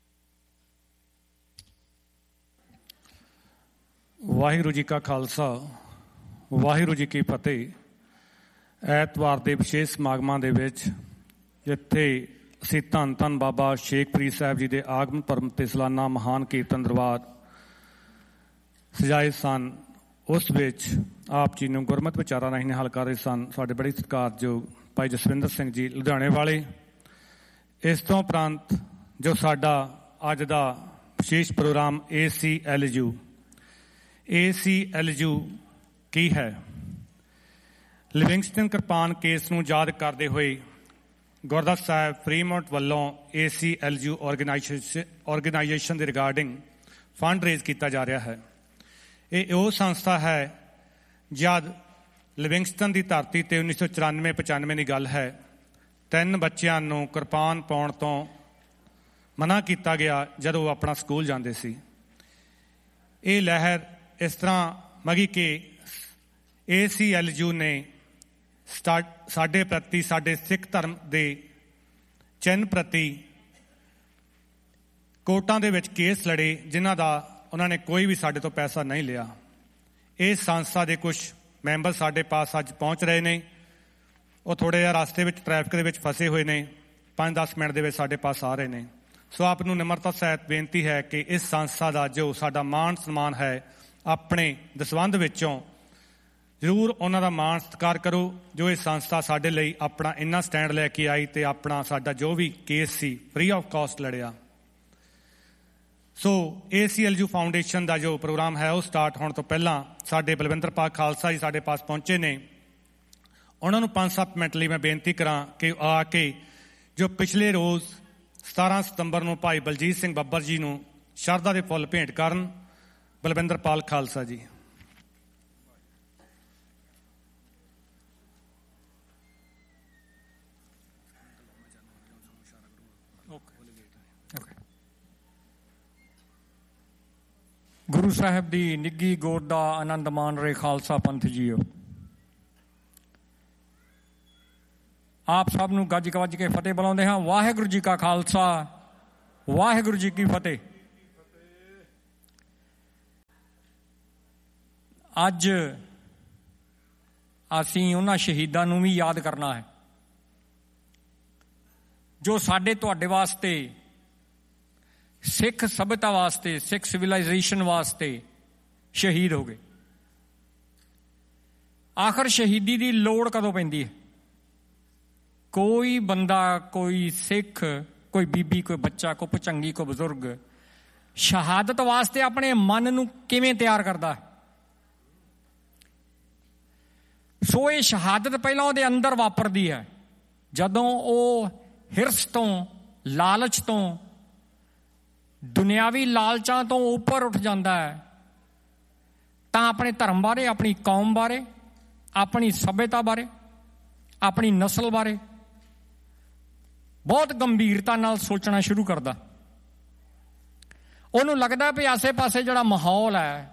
S2: ਵਾਹਿਗੁਰੂ ਜੀ ਕਾ ਖਾਲਸਾ, ਵਾਹਿਗੁਰੂ ਜੀ ਕੀ ਫਤਿਹ। ਐਤਵਾਰ ਦੇ ਵਿਸ਼ੇਸ਼ ਸਮਾਗਮਾਂ ਦੇ ਵਿੱਚ ਜਿੱਥੇ ਅਸੀਂ ਧੰਨ ਧੰਨ ਬਾਬਾ ਸ਼ੇਖ ਫਰੀਦ ਸਾਹਿਬ ਜੀ ਦੇ ਆਗਮਨ ਪੁਰਬ ਤੇ ਸਾਲਾਨਾ ਮਹਾਨ ਕੀਰਤਨ ਦਰਬਾਰ ਸਜਾਏ ਸਨ, ਉਸ ਵਿੱਚ ਆਪ ਜੀ ਨੂੰ ਗੁਰਮਤਿ ਵਿਚਾਰਾਂ ਰਾਹੀਂ ਨਿਹਾਲ ਕਰ ਰਹੇ ਸਨ ਸਾਡੇ ਬੜੇ ਸਤਿਕਾਰਯੋਗ ਭਾਈ ਜਸਵਿੰਦਰ ਸਿੰਘ ਜੀ ਲੁਧਿਆਣੇ ਵਾਲੇ। ਇਸ ਤੋਂ ਉਪਰੰਤ ਜੋ ਸਾਡਾ ਅੱਜ ਦਾ ਵਿਸ਼ੇਸ਼ programme A C L U A C L U ਕੀ ਹੈ? ਲਿਵਿੰਗਸਟਨ ਕਿਰਪਾਨ ਕੇਸ ਨੂੰ ਯਾਦ ਕਰਦੇ ਹੋਏ ਗੁਰਦੁਆਰਾ ਸਾਹਿਬ ਫਰੀਮੌਂਟ ਵੱਲੋਂ ਏ ਸੀ ਐਲ ਯੂ ਆਰਗੇਨਾਈਜੇਸ਼ਨ ਦੇ ਰਿਗਾਰਡਿੰਗ ਫੰਡ ਰੇਜ਼ ਕੀਤਾ ਜਾ ਰਿਹਾ ਹੈ। ਇਹ ਉਹ ਸੰਸਥਾ ਹੈ ਜਦ ਲਿਵਿੰਗਸਟਨ ਦੀ ਧਰਤੀ ਤੇ ਉੱਨੀ ਸੌ ਚੁਰਾਨਵੇਂ ਪਚਾਨਵੇਂ ਦੀ ਗੱਲ ਹੈ, ਤਿੰਨ ਬੱਚਿਆਂ ਨੂੰ ਕਿਰਪਾਨ ਪਾਉਣ ਤੋਂ ਮਨਾ ਕੀਤਾ ਗਿਆ ਜਦੋਂ ਉਹ ਆਪਣਾ ਸਕੂਲ ਜਾਂਦੇ ਸੀ। ਇਹ ਲਹਿਰ ਇਸ ਤਰ੍ਹਾਂ ਮਗੀ ਕਿ ਏ ਸੀ ਐਲ ਯੂ ਨੇ ਸਾਡੇ ਪ੍ਰਤੀ, ਸਾਡੇ ਸਿੱਖ ਧਰਮ ਦੇ ਚਿੰਨ੍ਹ ਪ੍ਰਤੀ ਕੋਰਟਾਂ ਦੇ ਵਿੱਚ ਕੇਸ ਲੜੇ, ਜਿਨ੍ਹਾਂ ਦਾ ਉਹਨਾਂ ਨੇ ਕੋਈ ਵੀ ਸਾਡੇ ਤੋਂ ਪੈਸਾ ਨਹੀਂ ਲਿਆ। ਇਸ ਸੰਸਥਾ ਦੇ ਕੁਝ ਮੈਂਬਰ ਸਾਡੇ ਪਾਸ ਅੱਜ ਪਹੁੰਚ ਰਹੇ ਨੇ। ਉਹ ਥੋੜ੍ਹੇ ਜਿਹਾ ਰਸਤੇ ਵਿੱਚ ਟ੍ਰੈਫਿਕ ਦੇ ਵਿੱਚ ਫਸੇ ਹੋਏ ਨੇ, ਪੰਜ ਦਸ ਮਿੰਟ ਦੇ ਵਿੱਚ ਸਾਡੇ ਪਾਸ ਆ ਰਹੇ ਨੇ। ਸੋ ਆਪ ਨੂੰ ਨਿਮਰਤਾ ਸਹਿਤ ਬੇਨਤੀ ਹੈ ਕਿ ਇਸ ਸੰਸਥਾ ਦਾ ਜੋ ਸਾਡਾ ਮਾਣ ਸਨਮਾਨ ਹੈ, ਆਪਣੇ ਦਸਵੰਧ ਵਿੱਚੋਂ ਜ਼ਰੂਰ ਉਹਨਾਂ ਦਾ ਮਾਣ ਸਤਿਕਾਰ ਕਰੋ, ਜੋ ਇਹ ਸੰਸਥਾ ਸਾਡੇ ਲਈ ਆਪਣਾ ਇੰਨਾ ਸਟੈਂਡ ਲੈ ਕੇ ਆਈ ਤੇ ਆਪਣਾ ਸਾਡਾ ਜੋ ਵੀ case C free of cost ਲੜਿਆ। ਸੋ ਏ ਸੀ ਐਲ ਯੂ ਫਾਊਂਡੇਸ਼ਨ ਦਾ ਜੋ ਪ੍ਰੋਗਰਾਮ ਹੈ ਉਹ ਸਟਾਰਟ ਹੋਣ ਤੋਂ ਪਹਿਲਾਂ ਸਾਡੇ ਬਲਵਿੰਦਰ ਪਾਲ ਖਾਲਸਾ ਜੀ ਸਾਡੇ ਪਾਸ ਪਹੁੰਚੇ ਨੇ। ਉਹਨਾਂ ਨੂੰ ਪੰਜ ਸੱਤ ਮਿੰਟ ਲਈ ਮੈਂ ਬੇਨਤੀ ਕਰਾਂ ਕਿ ਆ ਕੇ ਜੋ ਪਿਛਲੇ ਰੋਜ਼ ਸਤਾਰਾਂ ਸਤੰਬਰ ਨੂੰ ਭਾਈ ਬਲਜੀਤ ਸਿੰਘ ਬੱਬਰ ਜੀ ਨੂੰ ਸ਼ਰਧਾ ਦੇ ਫੁੱਲ ਭੇਂਟ ਕਰਨ। ਬਲਵਿੰਦਰ ਪਾਲ ਖਾਲਸਾ ਜੀ।
S3: ਗੁਰੂ ਸਾਹਿਬ ਦੀ ਨਿੱਘੀ ਗੋਦ ਦਾ ਆਨੰਦ ਮਾਣ ਰਹੇ ਖਾਲਸਾ ਪੰਥ ਜੀਓ। ਆਪ ਸਭ ਨੂੰ ਗੱਜ ਗੱਜ ਕੇ ਫਤਿਹ ਬੁਲਾਉਂਦੇ ਹਾਂ। ਵਾਹਿਗੁਰੂ ਜੀ ਕਾ ਖਾਲਸਾ, ਵਾਹਿਗੁਰੂ ਜੀ ਕੀ ਫਤਿਹ। ਅੱਜ ਅਸੀਂ ਉਹਨਾਂ ਸ਼ਹੀਦਾਂ ਨੂੰ ਵੀ ਯਾਦ ਕਰਨਾ ਹੈ ਜੋ ਸਾਡੇ ਤੁਹਾਡੇ ਵਾਸਤੇ, ਸਿੱਖ ਸਭਿਅਤਾ ਵਾਸਤੇ, ਸਿੱਖ ਸਿਵਲਾਈਜੇਸ਼ਨ ਵਾਸਤੇ ਸ਼ਹੀਦ ਹੋ ਗਏ। ਆਖਰ ਸ਼ਹੀਦੀ ਦੀ ਲੋੜ ਕਦੋਂ ਪੈਂਦੀ ਹੈ? ਕੋਈ ਬੰਦਾ, ਕੋਈ ਸਿੱਖ, ਕੋਈ ਬੀਬੀ, ਕੋਈ ਬੱਚਾ, ਕੋਈ ਭੁਚੰਗੀ, ਕੋਈ ਬਜ਼ੁਰਗ ਸ਼ਹਾਦਤ ਵਾਸਤੇ ਆਪਣੇ ਮਨ ਨੂੰ ਕਿਵੇਂ ਤਿਆਰ ਕਰਦਾ ਹੈ? ਸੋ ਇਹ ਸ਼ਹਾਦਤ ਪਹਿਲਾਂ ਉਹਦੇ ਅੰਦਰ ਵਾਪਰਦੀ ਹੈ ਜਦੋਂ ਉਹ ਹਿਰਸ ਤੋਂ, ਲਾਲਚ ਤੋਂ, ਦੁਨਿਆਵੀ ਲਾਲਚਾਂ ਤੋਂ ਉੱਪਰ ਉੱਠ ਜਾਂਦਾ ਹੈ ਤਾਂ ਆਪਣੇ ਧਰਮ ਬਾਰੇ, ਆਪਣੀ ਕੌਮ ਬਾਰੇ, ਆਪਣੀ ਸੱਭਿਅਤਾ ਬਾਰੇ, ਆਪਣੀ ਨਸਲ ਬਾਰੇ ਬਹੁਤ ਗੰਭੀਰਤਾ ਨਾਲ ਸੋਚਣਾ ਸ਼ੁਰੂ ਕਰਦਾ। ਉਹਨੂੰ ਲੱਗਦਾ ਵੀ ਆਸੇ-ਪਾਸੇ ਜਿਹੜਾ ਮਾਹੌਲ ਹੈ,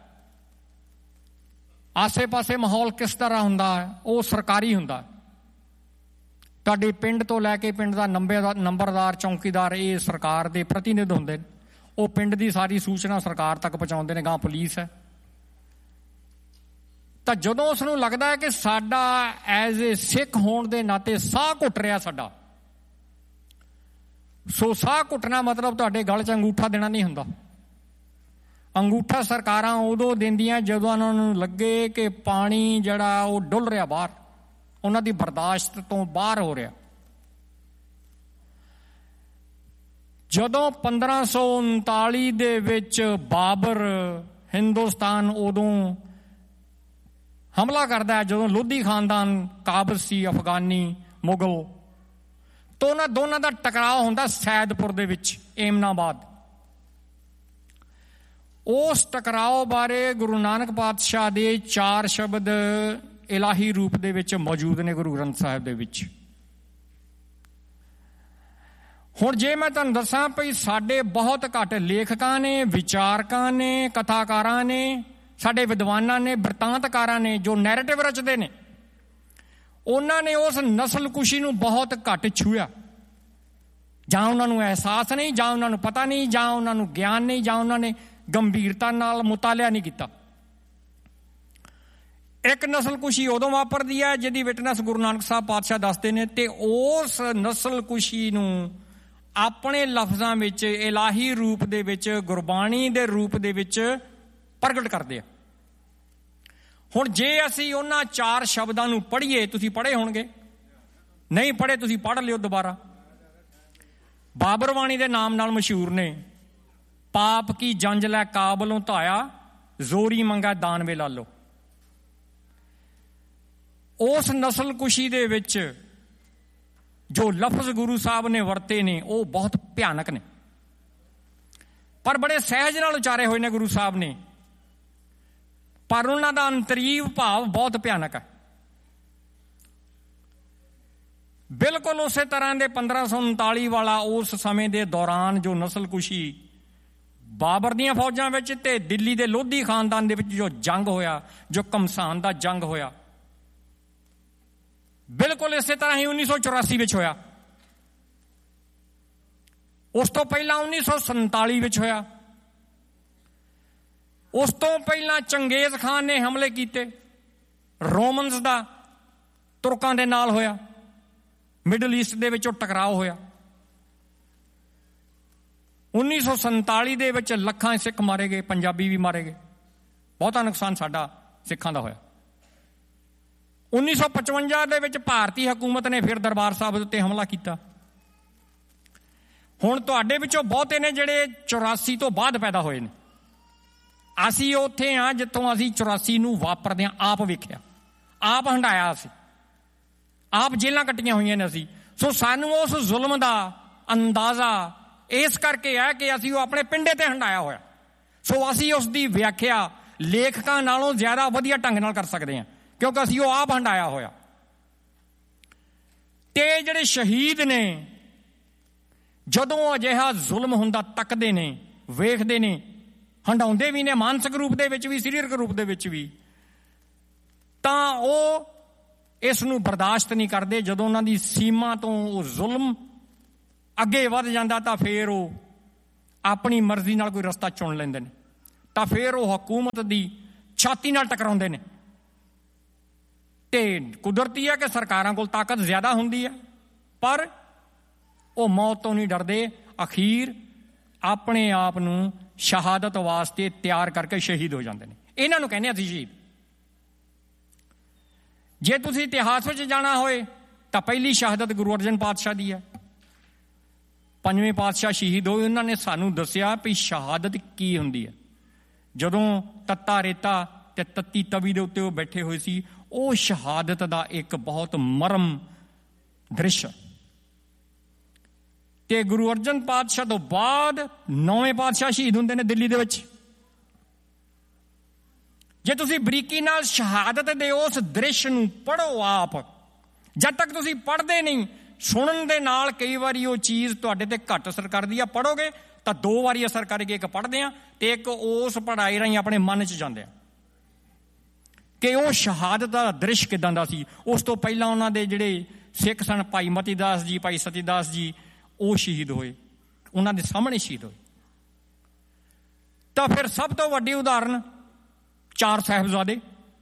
S3: ਆਸੇ-ਪਾਸੇ ਮਾਹੌਲ ਕਿਸ ਤਰ੍ਹਾਂ ਹੁੰਦਾ ਹੈ? ਉਹ ਸਰਕਾਰੀ ਹੁੰਦਾ। ਤੁਹਾਡੇ ਪਿੰਡ ਤੋਂ ਲੈ ਕੇ ਪਿੰਡ ਦਾ ਨੰਬਰਦਾਰ, ਨੰਬਰਦਾਰ ਚੌਂਕੀਦਾਰ ਇਹ ਸਰਕਾਰ ਦੇ ਪ੍ਰਤੀਨਿਧ ਹੁੰਦੇ ਨੇ। ਉਹ ਪਿੰਡ ਦੀ ਸਾਰੀ ਸੂਚਨਾ ਸਰਕਾਰ ਤੱਕ ਪਹੁੰਚਾਉਂਦੇ ਨੇ। ਗਾਂ ਪੁਲਿਸ ਹੈ। ਤਾਂ ਜਦੋਂ ਉਸ ਨੂੰ ਲੱਗਦਾ ਹੈ ਕਿ ਸਾਡਾ ਐਜ਼ ਏ ਸਿੱਖ ਹੋਣ ਦੇ ਨਾਤੇ ਸਾਹ ਘੁੱਟ ਰਿਹਾ ਸਾਡਾ, ਸੋ ਸਾਹ ਘੁੱਟਣਾ ਮਤਲਬ ਤੁਹਾਡੇ ਗਲ 'ਚ ਅੰਗੂਠਾ ਦੇਣਾ ਨਹੀਂ ਹੁੰਦਾ। ਅੰਗੂਠਾ ਸਰਕਾਰਾਂ ਉਦੋਂ ਦਿੰਦੀਆਂ ਜਦੋਂ ਉਹਨਾਂ ਨੂੰ ਲੱਗੇ ਕਿ ਪਾਣੀ ਜਿਹੜਾ ਉਹ ਡੁੱਲ ਰਿਹਾ ਬਾਹਰ, ਉਹਨਾਂ ਦੀ ਬਰਦਾਸ਼ਤ ਤੋਂ ਬਾਹਰ ਹੋ ਰਿਹਾ। ਜਦੋਂ ਪੰਦਰਾਂ ਸੌ ਉਨਤਾਲੀ ਦੇ ਵਿੱਚ ਬਾਬਰ ਹਿੰਦੁਸਤਾਨ ਉਦੋਂ ਹਮਲਾ ਕਰਦਾ ਹੈ, ਜਦੋਂ ਲੋਧੀ ਖਾਨਦਾਨ ਕਾਬਜ਼ ਸੀ, ਅਫਗਾਨੀ ਮੁਗਲ, ਤਾਂ ਉਹਨਾਂ ਦੋਨਾਂ ਦਾ ਟਕਰਾਅ ਹੁੰਦਾ ਸੈਦਪੁਰ ਦੇ ਵਿੱਚ, ਏਮਨਾਬਾਦ। ਉਸ ਟਕਰਾਓ ਬਾਰੇ ਗੁਰੂ ਨਾਨਕ ਪਾਤਸ਼ਾਹ ਦੇ ਚਾਰ ਸ਼ਬਦ ਇਲਾਹੀ ਰੂਪ ਦੇ ਵਿੱਚ ਮੌਜੂਦ ਨੇ ਗੁਰੂ ਗ੍ਰੰਥ ਸਾਹਿਬ ਦੇ ਵਿੱਚ। ਹੁਣ ਜੇ ਮੈਂ ਤੁਹਾਨੂੰ ਦੱਸਾਂ ਭਈ ਸਾਡੇ ਬਹੁਤ ਘੱਟ ਲੇਖਕਾਂ ਨੇ, ਵਿਚਾਰਕਾਂ ਨੇ, ਕਥਾਕਾਰਾਂ ਨੇ, ਸਾਡੇ ਵਿਦਵਾਨਾਂ ਨੇ, ਬਿਰਤਾਂਤਕਾਰਾਂ ਨੇ ਜੋ ਨੈਰੇਟਿਵ ਰਚਦੇ ਨੇ, ਉਹਨਾਂ ਨੇ ਉਸ ਨਸਲਕੁਸ਼ੀ ਨੂੰ ਬਹੁਤ ਘੱਟ ਛੂਹਿਆ। ਜਾਂ ਉਹਨਾਂ ਨੂੰ ਅਹਿਸਾਸ ਨਹੀਂ, ਜਾਂ ਉਹਨਾਂ ਨੂੰ ਪਤਾ ਨਹੀਂ, ਜਾਂ ਉਹਨਾਂ ਨੂੰ ਗਿਆਨ ਨਹੀਂ, ਜਾਂ ਉਹਨਾਂ ਨੇ ਗੰਭੀਰਤਾ ਨਾਲ ਮੁਤਾਲਿਆ ਨਹੀਂ ਕੀਤਾ। ਇੱਕ ਨਸਲਕੁਸ਼ੀ ਉਦੋਂ ਵਾਪਰਦੀ ਹੈ ਜਿਹਦੀ ਵਿਟਨੈਸ ਗੁਰੂ ਨਾਨਕ ਸਾਹਿਬ ਪਾਤਸ਼ਾਹ ਦੱਸਦੇ ਨੇ, ਤੇ ਉਸ ਨਸਲਕੁਸ਼ੀ ਨੂੰ ਆਪਣੇ ਲਫ਼ਜ਼ਾਂ ਵਿੱਚ, ਇਲਾਹੀ ਰੂਪ ਦੇ ਵਿੱਚ, ਗੁਰਬਾਣੀ ਦੇ ਰੂਪ ਦੇ ਵਿੱਚ ਪ੍ਰਗਟ ਕਰਦੇ ਆ। ਹੁਣ ਜੇ ਅਸੀਂ ਉਹਨਾਂ ਚਾਰ ਸ਼ਬਦਾਂ ਨੂੰ ਪੜ੍ਹੀਏ, ਤੁਸੀਂ ਪੜ੍ਹੇ ਹੋਣਗੇ, ਨਹੀਂ ਪੜ੍ਹੇ ਤੁਸੀਂ ਪੜ੍ਹ ਲਿਓ ਦੁਬਾਰਾ। ਬਾਬਰਵਾਣੀ ਦੇ ਨਾਮ ਨਾਲ ਮਸ਼ਹੂਰ ਨੇ। ਪਾਪ ਕੀ ਜੰਜ ਲੈ ਕਾਬਲੋਂ ਧਾਇਆ, ਜ਼ੋਰੀ ਮੰਗਾ ਦਾਨਵੇ ਲਾਲੋ। ਉਸ ਨਸਲਕੁਸ਼ੀ ਦੇ ਵਿੱਚ ਜੋ ਲਫ਼ਜ਼ ਗੁਰੂ ਸਾਹਿਬ ਨੇ ਵਰਤੇ ਨੇ ਉਹ ਬਹੁਤ ਭਿਆਨਕ ਨੇ, ਪਰ ਬੜੇ ਸਹਿਜ ਨਾਲ ਉਚਾਰੇ ਹੋਏ ਨੇ ਗੁਰੂ ਸਾਹਿਬ ਨੇ, ਪਰ ਉਹਨਾਂ ਦਾ ਅੰਤਰੀਵ ਭਾਵ ਬਹੁਤ ਭਿਆਨਕ ਹੈ। ਬਿਲਕੁਲ ਉਸੇ ਤਰ੍ਹਾਂ ਦੇ ਪੰਦਰਾਂ ਸੌ ਉਨਤਾਲੀ ਵਾਲਾ ਉਸ ਸਮੇਂ ਦੇ ਦੌਰਾਨ ਜੋ ਨਸਲਕੁਸ਼ੀ ਬਾਬਰ ਦੀਆਂ ਫੌਜਾਂ ਵਿੱਚ ਤੇ ਦਿੱਲੀ ਦੇ ਲੋਧੀ ਖਾਨਦਾਨ ਦੇ ਵਿੱਚ ਜੋ ਜੰਗ ਹੋਇਆ, ਜੋ ਘਮਸਾਨ ਦਾ ਜੰਗ ਹੋਇਆ, ਬਿਲਕੁਲ ਇਸੇ ਤਰ੍ਹਾਂ ਹੀ ਉੱਨੀ ਸੌ ਚੁਰਾਸੀ ਵਿੱਚ ਹੋਇਆ। ਉਸ ਤੋਂ ਪਹਿਲਾਂ ਉੱਨੀ ਸੌ ਸੰਤਾਲੀ ਵਿੱਚ ਹੋਇਆ। ਉਸ ਤੋਂ ਪਹਿਲਾਂ ਚੰਗੇਜ਼ ਖਾਨ ਨੇ ਹਮਲੇ ਕੀਤੇ, ਰੋਮਨਸ ਦਾ ਤੁਰਕਾਂ ਦੇ ਨਾਲ ਹੋਇਆ, ਮਿਡਲ ਈਸਟ ਦੇ ਵਿੱਚ ਉਹ ਟਕਰਾਅ ਹੋਇਆ। ਉੱਨੀ ਸੌ ਸੰਤਾਲੀ ਦੇ ਵਿੱਚ ਲੱਖਾਂ ਸਿੱਖ ਮਾਰੇ ਗਏ, ਪੰਜਾਬੀ ਵੀ ਮਾਰੇ ਗਏ, ਬਹੁਤਾ ਨੁਕਸਾਨ ਸਾਡਾ ਸਿੱਖਾਂ ਦਾ ਹੋਇਆ। ਉੱਨੀ ਸੌ ਪਚਵੰਜਾ ਦੇ ਵਿੱਚ ਭਾਰਤੀ ਹਕੂਮਤ ਨੇ ਫਿਰ ਦਰਬਾਰ ਸਾਹਿਬ ਦੇ ਉੱਤੇ ਹਮਲਾ ਕੀਤਾ। ਹੁਣ ਤੁਹਾਡੇ ਵਿੱਚੋਂ ਬਹੁਤੇ ਨੇ ਜਿਹੜੇ ਚੁਰਾਸੀ ਤੋਂ ਬਾਅਦ ਪੈਦਾ ਹੋਏ ਨੇ। ਅਸੀਂ ਉੱਥੇ ਹਾਂ ਜਿੱਥੋਂ ਅਸੀਂ ਚੁਰਾਸੀ ਨੂੰ ਵਾਪਰਦੇ ਹਾਂ, ਆਪ ਵੇਖਿਆ, ਆਪ ਹੰਢਾਇਆ, ਅਸੀਂ ਆਪ ਜੇਲਾਂ ਕੱਟੀਆਂ ਹੋਈਆਂ ਨੇ ਅਸੀਂ। ਸੋ ਸਾਨੂੰ ਉਸ ਜ਼ੁਲਮ ਦਾ ਅੰਦਾਜ਼ਾ ਇਸ ਕਰਕੇ ਹੈ ਕਿ ਅਸੀਂ ਉਹ ਆਪਣੇ ਪਿੰਡੇ ਤੇ ਹੰਢਾਇਆ ਹੋਇਆ। ਸੋ ਅਸੀਂ ਉਸ ਦੀ ਵਿਆਖਿਆ ਲੇਖਕਾਂ ਨਾਲੋਂ ਜ਼ਿਆਦਾ ਵਧੀਆ ਢੰਗ ਨਾਲ ਕਰ ਸਕਦੇ ਹਾਂ, ਕਿਉਂਕਿ ਅਸੀਂ ਉਹ ਆਪ ਹੰਢਾਇਆ ਹੋਇਆ। ਤੇ ਜਿਹੜੇ ਸ਼ਹੀਦ ਨੇ ਜਦੋਂ ਅਜਿਹਾ ਜ਼ੁਲਮ ਹੁੰਦਾ ਤੱਕਦੇ ਨੇ, ਵੇਖਦੇ ਨੇ, ਹੰਢਾਉਂਦੇ ਵੀ ਨੇ, ਮਾਨਸਿਕ ਰੂਪ ਦੇ ਵਿੱਚ ਵੀ, ਸਰੀਰਕ ਰੂਪ ਦੇ ਵਿੱਚ ਵੀ, ਤਾਂ ਉਹ ਇਸ ਨੂੰ ਬਰਦਾਸ਼ਤ ਨਹੀਂ ਕਰਦੇ। ਜਦੋਂ ਉਹਨਾਂ ਦੀ ਸੀਮਾ ਤੋਂ ਉਹ ਜ਼ੁਲਮ ਅੱਗੇ ਵੱਧ ਜਾਂਦਾ ਤਾਂ ਫਿਰ ਉਹ ਆਪਣੀ ਮਰਜ਼ੀ ਨਾਲ ਕੋਈ ਰਸਤਾ ਚੁਣ ਲੈਂਦੇ ਨੇ। ਤਾਂ ਫਿਰ ਉਹ ਹਕੂਮਤ ਦੀ ਛਾਤੀ ਨਾਲ ਟਕਰਾਉਂਦੇ ਨੇ। ਤੇ ਕੁਦਰਤੀ ਹੈ ਕਿ ਸਰਕਾਰਾਂ ਕੋਲ ਤਾਕਤ ਜ਼ਿਆਦਾ ਹੁੰਦੀ ਹੈ, ਪਰ ਉਹ ਮੌਤ ਤੋਂ ਨਹੀਂ ਡਰਦੇ, ਅਖੀਰ ਆਪਣੇ ਆਪ ਨੂੰ ਸ਼ਹਾਦਤ ਵਾਸਤੇ ਤਿਆਰ ਕਰਕੇ ਸ਼ਹੀਦ ਹੋ ਜਾਂਦੇ ਨੇ। ਇਹਨਾਂ ਨੂੰ ਕਹਿੰਦੇ ਅਸੀਂ ਸ਼ਹੀਦ। ਜੇ ਤੁਸੀਂ ਇਤਿਹਾਸ ਵਿੱਚ ਜਾਣਾ ਹੋਏ ਤਾਂ ਪਹਿਲੀ ਸ਼ਹਾਦਤ ਗੁਰੂ ਅਰਜਨ ਪਾਤਸ਼ਾਹ ਦੀ ਹੈ। ਪੰਜਵੇਂ ਪਾਤਸ਼ਾਹ ਸ਼ਹੀਦ ਹੋਏ, ਉਹਨਾਂ ਨੇ ਸਾਨੂੰ ਦੱਸਿਆ ਵੀ ਸ਼ਹਾਦਤ ਕੀ ਹੁੰਦੀ ਹੈ। ਜਦੋਂ ਤੱਤਾ ਰੇਤਾ ਤੇ ਤੱਤੀ ਤਵੀ ਦੇ ਉੱਤੇ ਉਹ ਬੈਠੇ ਹੋਏ ਸੀ, ਉਹ ਸ਼ਹਾਦਤ ਦਾ ਇੱਕ ਬਹੁਤ ਮਰਮ ਦ੍ਰਿਸ਼। ਤੇ ਗੁਰੂ ਅਰਜਨ ਪਾਤਸ਼ਾਹ ਤੋਂ ਬਾਅਦ ਨੌਵੇਂ ਪਾਤਸ਼ਾਹ ਸ਼ਹੀਦ ਹੁੰਦੇ ਨੇ ਦਿੱਲੀ ਦੇ ਵਿੱਚ। ਜੇ ਤੁਸੀਂ ਬਰੀਕੀ ਨਾਲ ਸ਼ਹਾਦਤ ਦੇ ਉਸ ਦ੍ਰਿਸ਼ ਨੂੰ ਪੜ੍ਹੋ ਆਪ, ਜਦ ਤੱਕ ਤੁਸੀਂ ਪੜ੍ਹਦੇ ਨਹੀਂ, ਸੁਣਨ ਦੇ ਨਾਲ ਕਈ ਵਾਰੀ ਉਹ ਚੀਜ਼ ਤੁਹਾਡੇ ਤੇ ਘੱਟ ਅਸਰ ਕਰਦੀ ਆ। ਪੜ੍ਹੋਗੇ ਤਾਂ ਦੋ ਵਾਰੀ ਅਸਰ ਕਰੇਗੀ, ਇੱਕ ਪੜ੍ਹਦੇ ਆ ਤੇ ਇੱਕ ਉਸ ਪੜ੍ਹਾਈ ਰਾਹੀਂ ਆਪਣੇ ਮਨ 'ਚ ਜਾਂਦੇ ਆ ਕਿ ਉਹ ਸ਼ਹਾਦਤ ਦਾ ਦ੍ਰਿਸ਼ ਕਿੱਦਾਂ ਦਾ ਸੀ। ਉਸ ਤੋਂ ਪਹਿਲਾਂ ਉਹਨਾਂ ਦੇ ਜਿਹੜੇ ਸਿੱਖ ਸਨ, ਭਾਈ ਮਤੀ ਦਾਸ ਜੀ, ਭਾਈ ਸਤੀ ਦਾਸ ਜੀ, ਉਹ ਸ਼ਹੀਦ ਹੋਏ, ਉਹਨਾਂ ਦੇ ਸਾਹਮਣੇ ਸ਼ਹੀਦ ਹੋਏ। ਤਾਂ ਫਿਰ ਸਭ ਤੋਂ ਵੱਡੀ ਉਦਾਹਰਨ ਚਾਰ ਸਾਹਿਬਜ਼ਾਦੇ।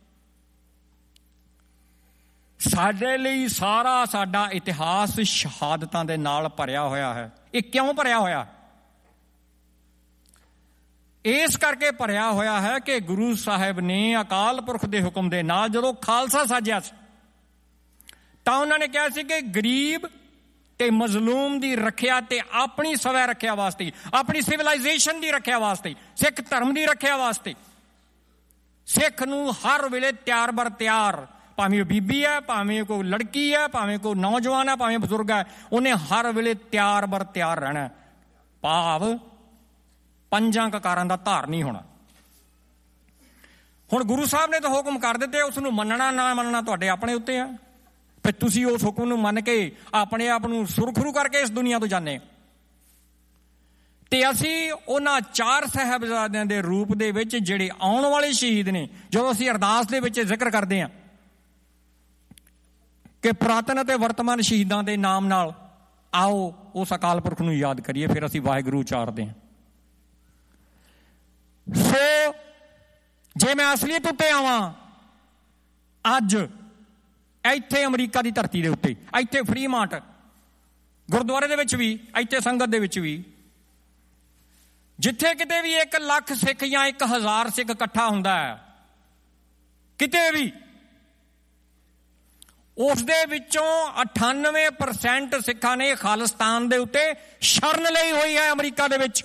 S3: ਸਾਡੇ ਲਈ ਸਾਰਾ ਸਾਡਾ ਇਤਿਹਾਸ ਸ਼ਹਾਦਤਾਂ ਦੇ ਨਾਲ ਭਰਿਆ ਹੋਇਆ ਹੈ। ਇਹ ਕਿਉਂ ਭਰਿਆ ਹੋਇਆ? ਇਸ ਕਰਕੇ ਭਰਿਆ ਹੋਇਆ ਹੈ ਕਿ ਗੁਰੂ ਸਾਹਿਬ ਨੇ ਅਕਾਲ ਪੁਰਖ ਦੇ ਹੁਕਮ ਦੇ ਨਾਲ ਜਦੋਂ ਖਾਲਸਾ ਸਾਜਿਆ ਸੀ ਤਾਂ ਉਹਨਾਂ ਨੇ ਕਿਹਾ ਸੀ ਕਿ ਗਰੀਬ ਤੇ ਮਜ਼ਲੂਮ ਦੀ ਰੱਖਿਆ ਤੇ ਆਪਣੀ ਸਵੈ ਰੱਖਿਆ ਵਾਸਤੇ, ਆਪਣੀ ਸਿਵਲਾਈਜੇਸ਼ਨ ਦੀ ਰੱਖਿਆ ਵਾਸਤੇ, ਸਿੱਖ ਧਰਮ ਦੀ ਰੱਖਿਆ ਵਾਸਤੇ ਸਿੱਖ ਨੂੰ ਹਰ ਵੇਲੇ ਤਿਆਰ ਬਰ ਤਿਆਰ, ਭਾਵੇਂ ਉਹ ਬੀਬੀ ਹੈ, ਭਾਵੇਂ ਕੋਈ ਲੜਕੀ ਹੈ, ਭਾਵੇਂ ਕੋਈ ਨੌਜਵਾਨ ਹੈ, ਭਾਵੇਂ ਬਜ਼ੁਰਗ ਹੈ, ਉਹਨੇ ਹਰ ਵੇਲੇ ਤਿਆਰ ਬਰ ਤਿਆਰ ਰਹਿਣਾ। ਭਾਵ ਪੰਜਾਂ ਕਕਾਰਾਂ ਦਾ ਧਾਰ ਨਹੀਂ ਹੋਣਾ। ਹੁਣ ਗੁਰੂ ਸਾਹਿਬ ਨੇ ਤਾਂ ਹੁਕਮ ਕਰ ਦਿੱਤੇ, ਉਸ ਨੂੰ ਮੰਨਣਾ ਨਾ ਮੰਨਣਾ ਤੁਹਾਡੇ ਆਪਣੇ ਉੱਤੇ ਆ। ਫਿਰ ਤੁਸੀਂ ਉਸ ਹੁਕਮ ਨੂੰ ਮੰਨ ਕੇ ਆਪਣੇ ਆਪ ਨੂੰ ਸੁਰਖਰੂ ਕਰਕੇ ਇਸ ਦੁਨੀਆ ਤੋਂ ਜਾਂਦੇ। ਤੇ ਅਸੀਂ ਉਹਨਾਂ ਚਾਰ ਸਾਹਿਬਜ਼ਾਦਿਆਂ ਦੇ ਰੂਪ ਦੇ ਵਿੱਚ ਜਿਹੜੇ ਆਉਣ ਵਾਲੇ ਸ਼ਹੀਦ ਨੇ, ਜਦੋਂ ਅਸੀਂ ਅਰਦਾਸ ਦੇ ਵਿੱਚ ਜ਼ਿਕਰ ਕਰਦੇ ਹਾਂ ਕਿ ਪੁਰਾਤਨ ਅਤੇ ਵਰਤਮਾਨ ਸ਼ਹੀਦਾਂ ਦੇ ਨਾਮ ਨਾਲ ਆਓ ਉਸ ਅਕਾਲ ਪੁਰਖ ਨੂੰ ਯਾਦ ਕਰੀਏ, ਫਿਰ ਅਸੀਂ ਵਾਹਿਗੁਰੂ ਉਚਾਰਦੇ ਹਾਂ। ਸੋ ਜੇ ਮੈਂ ਅਸਲੀਅਤ ਉੱਤੇ ਆਵਾਂ, ਅੱਜ ਇੱਥੇ ਅਮਰੀਕਾ ਦੀ ਧਰਤੀ ਦੇ ਉੱਤੇ, ਇੱਥੇ ਫਰੀਮਾਂਟ ਗੁਰਦੁਆਰੇ ਦੇ ਵਿੱਚ ਵੀ, ਇੱਥੇ ਸੰਗਤ ਦੇ ਵਿੱਚ ਵੀ, ਜਿੱਥੇ ਕਿਤੇ ਵੀ ਇੱਕ ਲੱਖ ਸਿੱਖ ਜਾਂ ਇੱਕ ਹਜ਼ਾਰ ਸਿੱਖ ਇਕੱਠਾ ਹੁੰਦਾ ਹੈ, ਕਿਤੇ ਵੀ ਉਸ ਦੇ ਵਿੱਚੋਂ ਅਠਾਨਵੇਂ ਪਰਸੈਂਟ ਸਿੱਖਾਂ ਨੇ ਖਾਲਿਸਤਾਨ ਦੇ ਉੱਤੇ ਸ਼ਰਨ ਲਈ ਹੋਈ ਹੈ ਅਮਰੀਕਾ ਦੇ ਵਿੱਚ।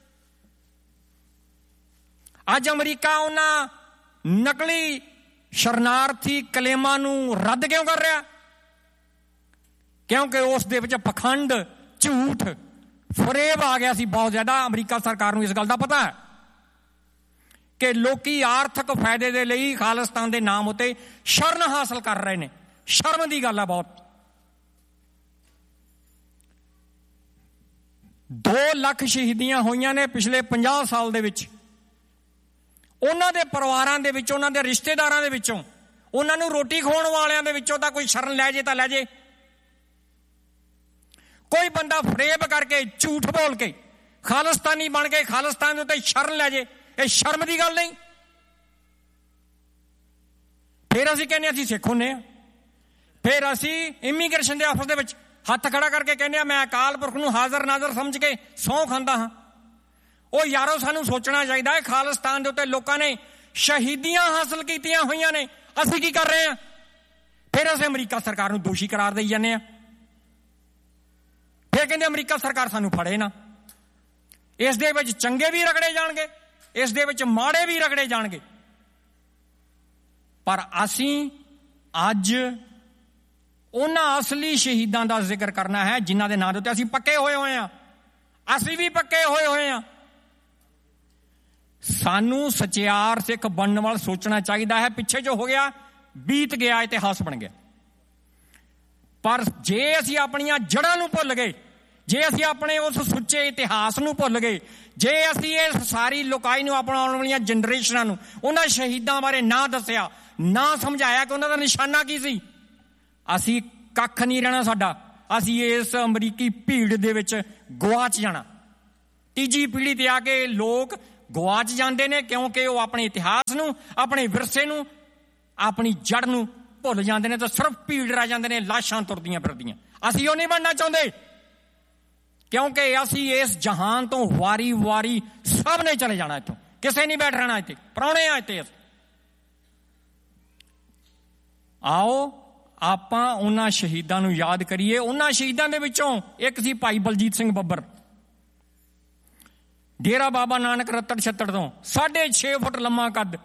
S3: ਅੱਜ ਅਮਰੀਕਾ ਉਹਨਾਂ ਨਕਲੀ ਸ਼ਰਨਾਰਥੀ ਕਲੇਮਾਂ ਨੂੰ ਰੱਦ ਕਿਉਂ ਕਰ ਰਿਹਾ? ਕਿਉਂਕਿ ਉਸ ਦੇ ਵਿੱਚ ਪਖੰਡ, ਝੂਠ, ਫਰੇਬ ਆ ਗਿਆ ਸੀ ਬਹੁਤ ਜ਼ਿਆਦਾ। ਅਮਰੀਕਾ ਸਰਕਾਰ ਨੂੰ ਇਸ ਗੱਲ ਦਾ ਪਤਾ ਹੈ ਕਿ ਲੋਕੀ ਆਰਥਿਕ ਫਾਇਦੇ ਦੇ ਲਈ ਖਾਲਿਸਤਾਨ ਦੇ ਨਾਮ ਉੱਤੇ ਸ਼ਰਨ ਹਾਸਲ ਕਰ ਰਹੇ ਨੇ। ਸ਼ਰਮ ਦੀ ਗੱਲ ਹੈ ਬਹੁਤ। ਦੋ ਲੱਖ ਸ਼ਹੀਦੀਆਂ ਹੋਈਆਂ ਨੇ ਪਿਛਲੇ ਪੰਜਾਹ ਸਾਲ ਦੇ ਵਿੱਚ। ਉਹਨਾਂ ਦੇ ਪਰਿਵਾਰਾਂ ਦੇ ਵਿੱਚੋਂ, ਉਹਨਾਂ ਦੇ ਰਿਸ਼ਤੇਦਾਰਾਂ ਦੇ ਵਿੱਚੋਂ, ਉਹਨਾਂ ਨੂੰ ਰੋਟੀ ਖਵਾਉਣ ਵਾਲਿਆਂ ਦੇ ਵਿੱਚੋਂ ਤਾਂ ਕੋਈ ਸ਼ਰਨ ਲੈ ਜੇ ਤਾਂ ਲੈ ਜੇ। ਕੋਈ ਬੰਦਾ ਫਰੇਬ ਕਰਕੇ, ਝੂਠ ਬੋਲ ਕੇ, ਖਾਲਿਸਤਾਨੀ ਬਣ ਕੇ ਖਾਲਿਸਤਾਨ ਦੇ ਉੱਤੇ ਸ਼ਰਨ ਲੈ ਜੇ, ਇਹ ਸ਼ਰਮ ਦੀ ਗੱਲ ਨਹੀਂ। ਫਿਰ ਅਸੀਂ ਕਹਿੰਦੇ ਅਸੀਂ ਸਿੱਖ ਹੁੰਦੇ ਹਾਂ। ਫਿਰ ਅਸੀਂ ਇਮੀਗ੍ਰੇਸ਼ਨ ਦੇ ਆਫਿਸ ਦੇ ਵਿੱਚ ਹੱਥ ਖੜਾ ਕਰਕੇ ਕਹਿੰਦੇ ਹਾਂ ਮੈਂ ਅਕਾਲ ਪੁਰਖ ਨੂੰ ਹਾਜ਼ਰ ਨਾਜ਼ਰ ਸਮਝ ਕੇ ਸਹੁੰ ਖਾਂਦਾ ਹਾਂ। ਉਹ ਯਾਰੋ, ਸਾਨੂੰ ਸੋਚਣਾ ਚਾਹੀਦਾ ਹੈ, ਖਾਲਿਸਤਾਨ ਦੇ ਉੱਤੇ ਲੋਕਾਂ ਨੇ ਸ਼ਹੀਦੀਆਂ ਹਾਸਲ ਕੀਤੀਆਂ ਹੋਈਆਂ ਨੇ, ਅਸੀਂ ਕੀ ਕਰ ਰਹੇ ਹਾਂ? ਫਿਰ ਅਸੀਂ ਅਮਰੀਕਾ ਸਰਕਾਰ ਨੂੰ ਦੋਸ਼ੀ ਕਰਾਰ ਦੇਈ ਜਾਂਦੇ ਹਾਂ। ਫਿਰ ਕਹਿੰਦੇ ਅਮਰੀਕਾ ਸਰਕਾਰ ਸਾਨੂੰ ਫੜੇ ਨਾ। ਇਸ ਦੇ ਵਿੱਚ ਚੰਗੇ ਵੀ ਰਗੜੇ ਜਾਣਗੇ, ਇਸ ਦੇ ਵਿੱਚ ਮਾੜੇ ਵੀ ਰਗੜੇ ਜਾਣਗੇ। ਪਰ ਅਸੀਂ ਅੱਜ ਉਹਨਾਂ ਅਸਲੀ ਸ਼ਹੀਦਾਂ ਦਾ ਜ਼ਿਕਰ ਕਰਨਾ ਹੈ ਜਿਨ੍ਹਾਂ ਦੇ ਨਾਂ ਦੇ ਉੱਤੇ ਅਸੀਂ ਪੱਕੇ ਹੋਏ ਹੋਏ ਹਾਂ। ਅਸੀਂ ਵੀ ਪੱਕੇ ਹੋਏ ਹੋਏ ਹਾਂ। ਸਾਨੂੰ ਸਚਿਆਰ ਸਿੱਖ ਬਣਨ ਵੱਲ ਸੋਚਣਾ ਚਾਹੀਦਾ ਹੈ। ਪਿੱਛੇ ਜੋ ਹੋ ਗਿਆ ਬੀਤ ਗਿਆ, ਇਤਿਹਾਸ ਬਣ ਗਿਆ। ਪਰ ਜੇ ਅਸੀਂ ਆਪਣੀਆਂ ਜੜ੍ਹਾਂ ਨੂੰ ਭੁੱਲ ਗਏ, ਜੇ ਅਸੀਂ ਆਪਣੇ ਉਸ ਸੁੱਚੇ ਇਤਿਹਾਸ ਨੂੰ ਭੁੱਲ ਗਏ, ਜੇ ਅਸੀਂ ਇਹ ਸਾਰੀ ਲੋਕਾਈ ਨੂੰ, ਆਪਣਾ ਆਉਣ ਵਾਲੀਆਂ ਜਨਰੇਸ਼ਨਾਂ ਨੂੰ ਉਹਨਾਂ ਸ਼ਹੀਦਾਂ ਬਾਰੇ ਨਾ ਦੱਸਿਆ, ਨਾ ਸਮਝਾਇਆ ਕਿ ਉਹਨਾਂ ਦਾ ਨਿਸ਼ਾਨਾ ਕੀ ਸੀ, ਅਸੀਂ ਕੱਖ ਨਹੀਂ ਰਹਿਣਾ ਸਾਡਾ। ਅਸੀਂ ਇਸ ਅਮਰੀਕੀ ਭੀੜ ਦੇ ਵਿੱਚ ਗੁਆਚ ਜਾਣਾ। ਤੀਜੀ ਪੀੜ੍ਹੀ ਤੇ ਆ ਕੇ ਲੋਕ ਗਵਾਚ ਜਾਂਦੇ ਨੇ, ਕਿਉਂਕਿ ਉਹ ਆਪਣੇ ਇਤਿਹਾਸ ਨੂੰ, ਆਪਣੇ ਵਿਰਸੇ ਨੂੰ, ਆਪਣੀ ਜੜ ਨੂੰ ਭੁੱਲ ਜਾਂਦੇ ਨੇ ਤੇ ਸਿਰਫ ਭੀੜ ਰਹਿ ਜਾਂਦੇ ਨੇ, ਲਾਸ਼ਾਂ ਤੁਰਦੀਆਂ ਫਿਰਦੀਆਂ। ਅਸੀਂ ਉਹ ਨਹੀਂ ਬਣਨਾ ਚਾਹੁੰਦੇ, ਕਿਉਂਕਿ ਅਸੀਂ ਇਸ ਜਹਾਨ ਤੋਂ ਵਾਰੀ ਵਾਰੀ ਸਭ ਨੇ ਚਲੇ ਜਾਣਾ, ਇੱਥੋਂ ਕਿਸੇ ਨਹੀਂ ਬੈਠ ਰਹਿਣਾ, ਇੱਥੇ ਪ੍ਰਾਹੁਣੇ ਆ ਇੱਥੇ। ਆਓ ਆਪਾਂ ਉਹਨਾਂ ਸ਼ਹੀਦਾਂ ਨੂੰ ਯਾਦ ਕਰੀਏ। ਉਹਨਾਂ ਸ਼ਹੀਦਾਂ ਦੇ ਵਿੱਚੋਂ ਇੱਕ ਸੀ ਭਾਈ ਬਲਜੀਤ ਸਿੰਘ ਬੱਬਰ, ਡੇਰਾ ਬਾਬਾ ਨਾਨਕ ਰੱਤੜ ਛੱਤੜ ਤੋਂ, ਸਾਢੇ ਛੇ ਫੁੱਟ ਲੰਮਾ ਕੱਦ,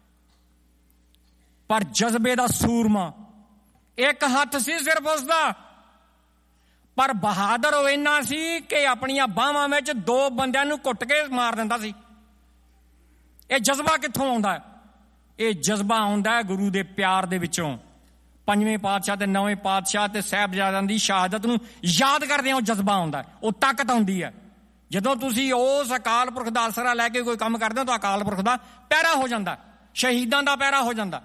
S3: ਪਰ ਜਜ਼ਬੇ ਦਾ ਸੂਰਮਾ। ਇੱਕ ਹੱਥ ਸੀ ਸਿਰਫ ਉਸਦਾ, ਪਰ ਬਹਾਦਰ ਉਹ ਇੰਨਾ ਸੀ ਕਿ ਆਪਣੀਆਂ ਬਾਹਾਂ ਵਿੱਚ ਦੋ ਬੰਦਿਆਂ ਨੂੰ ਘੁੱਟ ਕੇ ਮਾਰ ਦਿੰਦਾ ਸੀ। ਇਹ ਜਜ਼ਬਾ ਕਿੱਥੋਂ ਆਉਂਦਾ ਹੈ? ਇਹ ਜਜ਼ਬਾ ਆਉਂਦਾ ਹੈ ਗੁਰੂ ਦੇ ਪਿਆਰ ਦੇ ਵਿੱਚੋਂ। ਪੰਜਵੇਂ ਪਾਤਸ਼ਾਹ ਤੇ ਨੌਵੇਂ ਪਾਤਸ਼ਾਹ ਤੇ ਸਾਹਿਬਜ਼ਾਦਿਆਂ ਦੀ ਸ਼ਹਾਦਤ ਨੂੰ ਯਾਦ ਕਰਦੇ ਹੋ, ਜਜ਼ਬਾ ਆਉਂਦਾ, ਉਹ ਤਾਕਤ ਆਉਂਦੀ ਹੈ। ਜਦੋਂ ਤੁਸੀਂ ਉਸ ਅਕਾਲ ਪੁਰਖ ਦਾ ਆਸਰਾ ਲੈ ਕੇ ਕੋਈ ਕੰਮ ਕਰਦੇ ਹੋ ਤਾਂ ਅਕਾਲ ਪੁਰਖ ਦਾ ਪਹਿਰਾ ਹੋ ਜਾਂਦਾ, ਸ਼ਹੀਦਾਂ ਦਾ ਪਹਿਰਾ ਹੋ ਜਾਂਦਾ।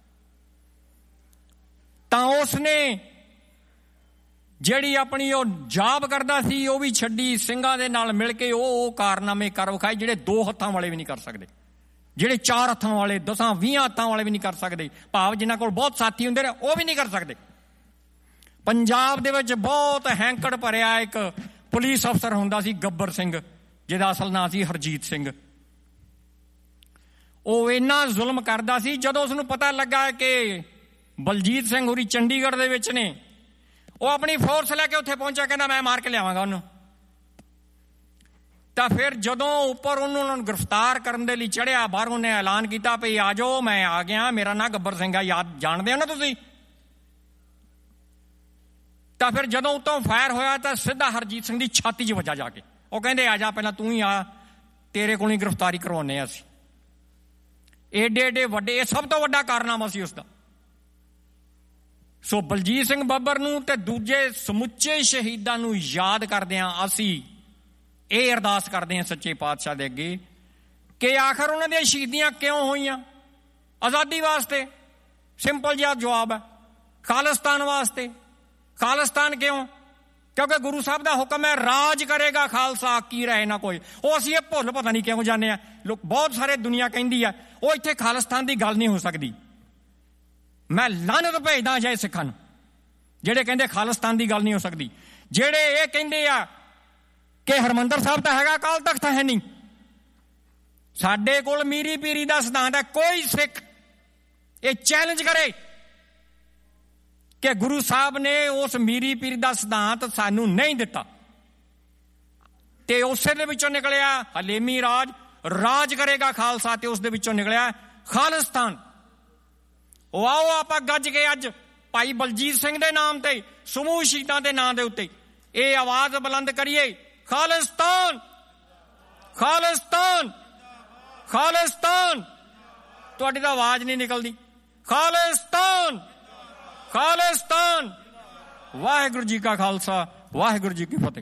S3: ਤਾਂ ਉਸਨੇ ਜਿਹੜੀ ਆਪਣੀ ਉਹ ਜਾਬ ਕਰਦਾ ਸੀ ਉਹ ਵੀ ਛੱਡੀ, ਸਿੰਘਾਂ ਦੇ ਨਾਲ ਮਿਲ ਕੇ ਉਹ ਉਹ ਕਾਰਨਾਮੇ ਕਰ ਵਿਖਾਏ ਜਿਹੜੇ ਦੋ ਹੱਥਾਂ ਵਾਲੇ ਵੀ ਨਹੀਂ ਕਰ ਸਕਦੇ, ਜਿਹੜੇ ਚਾਰ ਹੱਥਾਂ ਵਾਲੇ, ਦਸਾਂ ਵੀਹਾਂ ਹੱਥਾਂ ਵਾਲੇ ਵੀ ਨਹੀਂ ਕਰ ਸਕਦੇ। ਭਾਵ ਜਿਨ੍ਹਾਂ ਕੋਲ ਬਹੁਤ ਸਾਥੀ ਹੁੰਦੇ ਨੇ ਉਹ ਵੀ ਨਹੀਂ ਕਰ ਸਕਦੇ। ਪੰਜਾਬ ਦੇ ਵਿੱਚ ਬਹੁਤ ਹੈਂਕੜ ਭਰਿਆ ਇੱਕ ਪੁਲਿਸ ਅਫਸਰ ਹੁੰਦਾ ਸੀ ਗੱਬਰ ਸਿੰਘ, ਜਿਹਦਾ ਅਸਲ ਨਾਂ ਸੀ ਹਰਜੀਤ ਸਿੰਘ। ਉਹ ਇੰਨਾ ਜ਼ੁਲਮ ਕਰਦਾ ਸੀ, ਜਦੋਂ ਉਸਨੂੰ ਪਤਾ ਲੱਗਾ ਕਿ ਬਲਜੀਤ ਸਿੰਘ ਹੋਰੀ ਚੰਡੀਗੜ੍ਹ ਦੇ ਵਿੱਚ ਨੇ, ਉਹ ਆਪਣੀ ਫੋਰਸ ਲੈ ਕੇ ਉੱਥੇ ਪਹੁੰਚਿਆ, ਕਹਿੰਦਾ ਮੈਂ ਮਾਰ ਕੇ ਲਿਆਵਾਂਗਾ ਉਹਨੂੰ। ਤਾਂ ਫਿਰ ਜਦੋਂ ਉੱਪਰ ਉਹਨੂੰ ਗ੍ਰਿਫਤਾਰ ਕਰਨ ਦੇ ਲਈ ਚੜ੍ਹਿਆ, ਬਾਹਰ ਉਹਨੇ ਐਲਾਨ ਕੀਤਾ ਵੀ ਆ ਜਾਓ, ਮੈਂ ਆ ਗਿਆ, ਮੇਰਾ ਨਾਂ ਗੱਬਰ ਸਿੰਘ ਆ, ਯਾਦ ਜਾਣਦੇ ਹੋ ਨਾ ਤੁਸੀਂ। ਤਾਂ ਫਿਰ ਜਦੋਂ ਉੱਤੋਂ ਫਾਇਰ ਹੋਇਆ ਤਾਂ ਸਿੱਧਾ ਹਰਜੀਤ ਸਿੰਘ ਦੀ ਛਾਤੀ 'ਚ ਵੱਜਾ ਜਾ ਕੇ। ਉਹ ਕਹਿੰਦੇ ਆ ਜਾ, ਪਹਿਲਾਂ ਤੂੰ ਹੀ ਆ, ਤੇਰੇ ਕੋਲ ਹੀ ਗ੍ਰਿਫਤਾਰੀ ਕਰਵਾਉਂਦੇ ਆ ਅਸੀਂ। ਏਡੇ ਏਡੇ ਵੱਡੇ, ਇਹ ਸਭ ਤੋਂ ਵੱਡਾ ਕਾਰਨਾਮਾ ਸੀ ਉਸਦਾ। ਸੋ ਬਲਜੀਤ ਸਿੰਘ ਬੱਬਰ ਨੂੰ ਤੇ ਦੂਜੇ ਸਮੁੱਚੇ ਸ਼ਹੀਦਾਂ ਨੂੰ ਯਾਦ ਕਰਦਿਆਂ ਅਸੀਂ ਇਹ ਅਰਦਾਸ ਕਰਦੇ ਹਾਂ ਸੱਚੇ ਪਾਤਸ਼ਾਹ ਦੇ ਅੱਗੇ ਕਿ ਆਖਰ ਉਹਨਾਂ ਦੀਆਂ ਸ਼ਹੀਦੀਆਂ ਕਿਉਂ ਹੋਈਆਂ? ਆਜ਼ਾਦੀ ਵਾਸਤੇ, ਸਿੰਪਲ ਜਿਹਾ ਜਵਾਬ ਹੈ। ਖਾਲਿਸਤਾਨ ਵਾਸਤੇ। ਖਾਲਿਸਤਾਨ ਕਿਉਂ? ਕਿਉਂਕਿ ਗੁਰੂ ਸਾਹਿਬ ਦਾ ਹੁਕਮ ਹੈ, ਰਾਜ ਕਰੇਗਾ ਖਾਲਸਾ ਕੀ ਰਹੇ ਨਾ ਕੋਈ। ਉਹ ਅਸੀਂ ਇਹ ਭੁੱਲ ਪਤਾ ਨਹੀਂ ਕਿਉਂ ਜਾਂਦੇ ਆ ਲੋਕ। ਬਹੁਤ ਸਾਰੇ ਦੁਨੀਆ ਕਹਿੰਦੀ ਆ ਉਹ ਇੱਥੇ ਖਾਲਿਸਤਾਨ ਦੀ ਗੱਲ ਨਹੀਂ ਹੋ ਸਕਦੀ। ਮੈਂ ਲਾਹਨਤ ਭੇਜਦਾ ਅਜਿਹੇ ਸਿੱਖਾਂ ਨੂੰ ਜਿਹੜੇ ਕਹਿੰਦੇ ਖਾਲਿਸਤਾਨ ਦੀ ਗੱਲ ਨਹੀਂ ਹੋ ਸਕਦੀ, ਜਿਹੜੇ ਇਹ ਕਹਿੰਦੇ ਆ ਕਿ ਹਰਿਮੰਦਰ ਸਾਹਿਬ ਤਾਂ ਹੈਗਾ, ਅਕਾਲ ਤਖਤ ਹੈ ਨਹੀਂ। ਸਾਡੇ ਕੋਲ ਮੀਰੀ ਪੀਰੀ ਦਾ ਸਿਧਾਂਤ ਹੈ। ਕੋਈ ਸਿੱਖ ਇਹ ਚੈਲੰਜ ਕਰੇ ਕਿ ਗੁਰੂ ਸਾਹਿਬ ਨੇ ਉਸ ਮੀਰੀ ਪੀਰੀ ਦਾ ਸਿਧਾਂਤ ਸਾਨੂੰ ਨਹੀਂ ਦਿੱਤਾ, ਤੇ ਉਸੇ ਦੇ ਵਿੱਚੋਂ ਨਿਕਲਿਆ ਹਲੇਮੀ ਰਾਜ, ਰਾਜ ਕਰੇਗਾ ਖਾਲਸਾ, ਤੇ ਉਸ ਦੇ ਵਿੱਚੋਂ ਨਿਕਲਿਆ ਖਾਲਿਸਤਾਨ। ਉਹ ਆਓ ਆਪਾਂ ਗੱਜ ਕੇ ਅੱਜ ਭਾਈ ਬਲਜੀਤ ਸਿੰਘ ਦੇ ਨਾਮ ਤੇ, ਸਮੂਹ ਸ਼ਹੀਦਾਂ ਦੇ ਨਾਂ ਦੇ ਉੱਤੇ ਇਹ ਆਵਾਜ਼ ਬੁਲੰਦ ਕਰੀਏ, ਖਾਲਿਸਤਾਨ, ਖਾਲਿਸਤਾਨ, ਖਾਲਿਸਤਾਨ। ਤੁਹਾਡੀ ਤਾਂ ਆਵਾਜ਼ ਨਹੀਂ ਨਿਕਲਦੀ। ਖਾਲਿਸਤਾਨ, ਖਾਲਿਸਤਾਨ। ਵਾਹਿਗੁਰੂ ਜੀ ਕਾ ਖਾਲਸਾ, ਵਾਹਿਗੁਰੂ ਜੀ ਕੀ ਫਤਿਹ।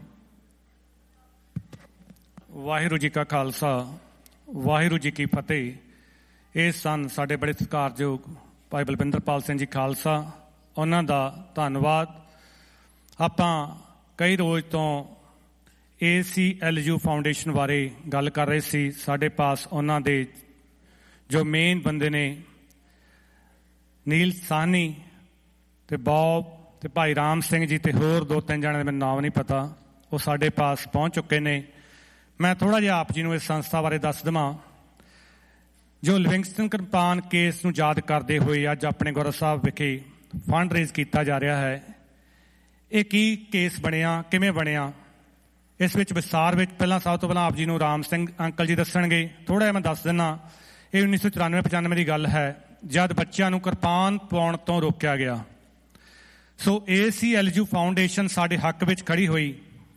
S2: ਵਾਹਿਗੁਰੂ ਜੀ ਕਾ ਖਾਲਸਾ, ਵਾਹਿਗੁਰੂ ਜੀ ਕੀ ਫਤਿਹ। ਇਹ ਸਨ ਸਾਡੇ ਬੜੇ ਸਤਿਕਾਰਯੋਗ ਭਾਈ ਬਲਵਿੰਦਰਪਾਲ ਸਿੰਘ ਜੀ ਖਾਲਸਾ, ਉਹਨਾਂ ਦਾ ਧੰਨਵਾਦ। ਆਪਾਂ ਕਈ ਰੋਜ਼ ਤੋਂ ਏ ਸੀ ਐਲ ਯੂ ਫਾਊਂਡੇਸ਼ਨ ਬਾਰੇ ਗੱਲ ਕਰ ਰਹੇ ਸੀ। ਸਾਡੇ ਪਾਸ ਉਹਨਾਂ ਦੇ ਜੋ ਮੇਨ ਬੰਦੇ ਨੇ ਨੀਲ ਸਾਹਨੀ ਤੇ ਬੌਬ ਤੇ ਭਾਈ ਰਾਮ ਸਿੰਘ ਜੀ ਤੇ ਹੋਰ ਦੋ ਤਿੰਨ ਜਣੇ, ਮੈਨੂੰ ਨਾਮ ਨਹੀਂ ਪਤਾ, ਉਹ ਸਾਡੇ ਪਾਸ ਪਹੁੰਚ ਚੁੱਕੇ ਨੇ। ਮੈਂ ਥੋੜ੍ਹਾ ਜਿਹਾ ਆਪ ਜੀ ਨੂੰ ਇਸ ਸੰਸਥਾ ਬਾਰੇ ਦੱਸ ਦੇਵਾਂ। ਜੋ ਲਿਵਿੰਗਸਟਨ ਕਿਰਪਾਨ ਕੇਸ ਨੂੰ ਯਾਦ ਕਰਦੇ ਹੋਏ ਅੱਜ ਆਪਣੇ ਗੁਰੂ ਸਾਹਿਬ ਵਿਖੇ ਫੰਡ ਰੇਜ਼ ਕੀਤਾ ਜਾ ਰਿਹਾ ਹੈ। ਇਹ ਕੀ ਕੇਸ ਬਣਿਆ, ਕਿਵੇਂ ਬਣਿਆ, ਇਸ ਵਿੱਚ ਵਿਸਥਾਰ ਵਿੱਚ ਪਹਿਲਾਂ ਸਭ ਤੋਂ ਪਹਿਲਾਂ ਆਪ ਜੀ ਨੂੰ ਰਾਮ ਸਿੰਘ ਅੰਕਲ ਜੀ ਦੱਸਣਗੇ। ਥੋੜ੍ਹਾ ਜਿਹਾ ਮੈਂ ਦੱਸ ਦਿੰਦਾ। ਇਹ ਉੱਨੀ ਸੌ ਚੁਰਾਨਵੇਂ ਪਚਾਨਵੇਂ ਦੀ ਗੱਲ ਹੈ, ਜਦ ਬੱਚਿਆਂ ਨੂੰ ਕਿਰਪਾਨ ਪਾਉਣ ਤੋਂ ਰੋਕਿਆ ਗਿਆ। ਸੋ ਏ ਸੀ ਐਲ ਯੂ ਫਾਊਂਡੇਸ਼ਨ ਸਾਡੇ ਹੱਕ ਵਿੱਚ ਖੜੀ ਹੋਈ।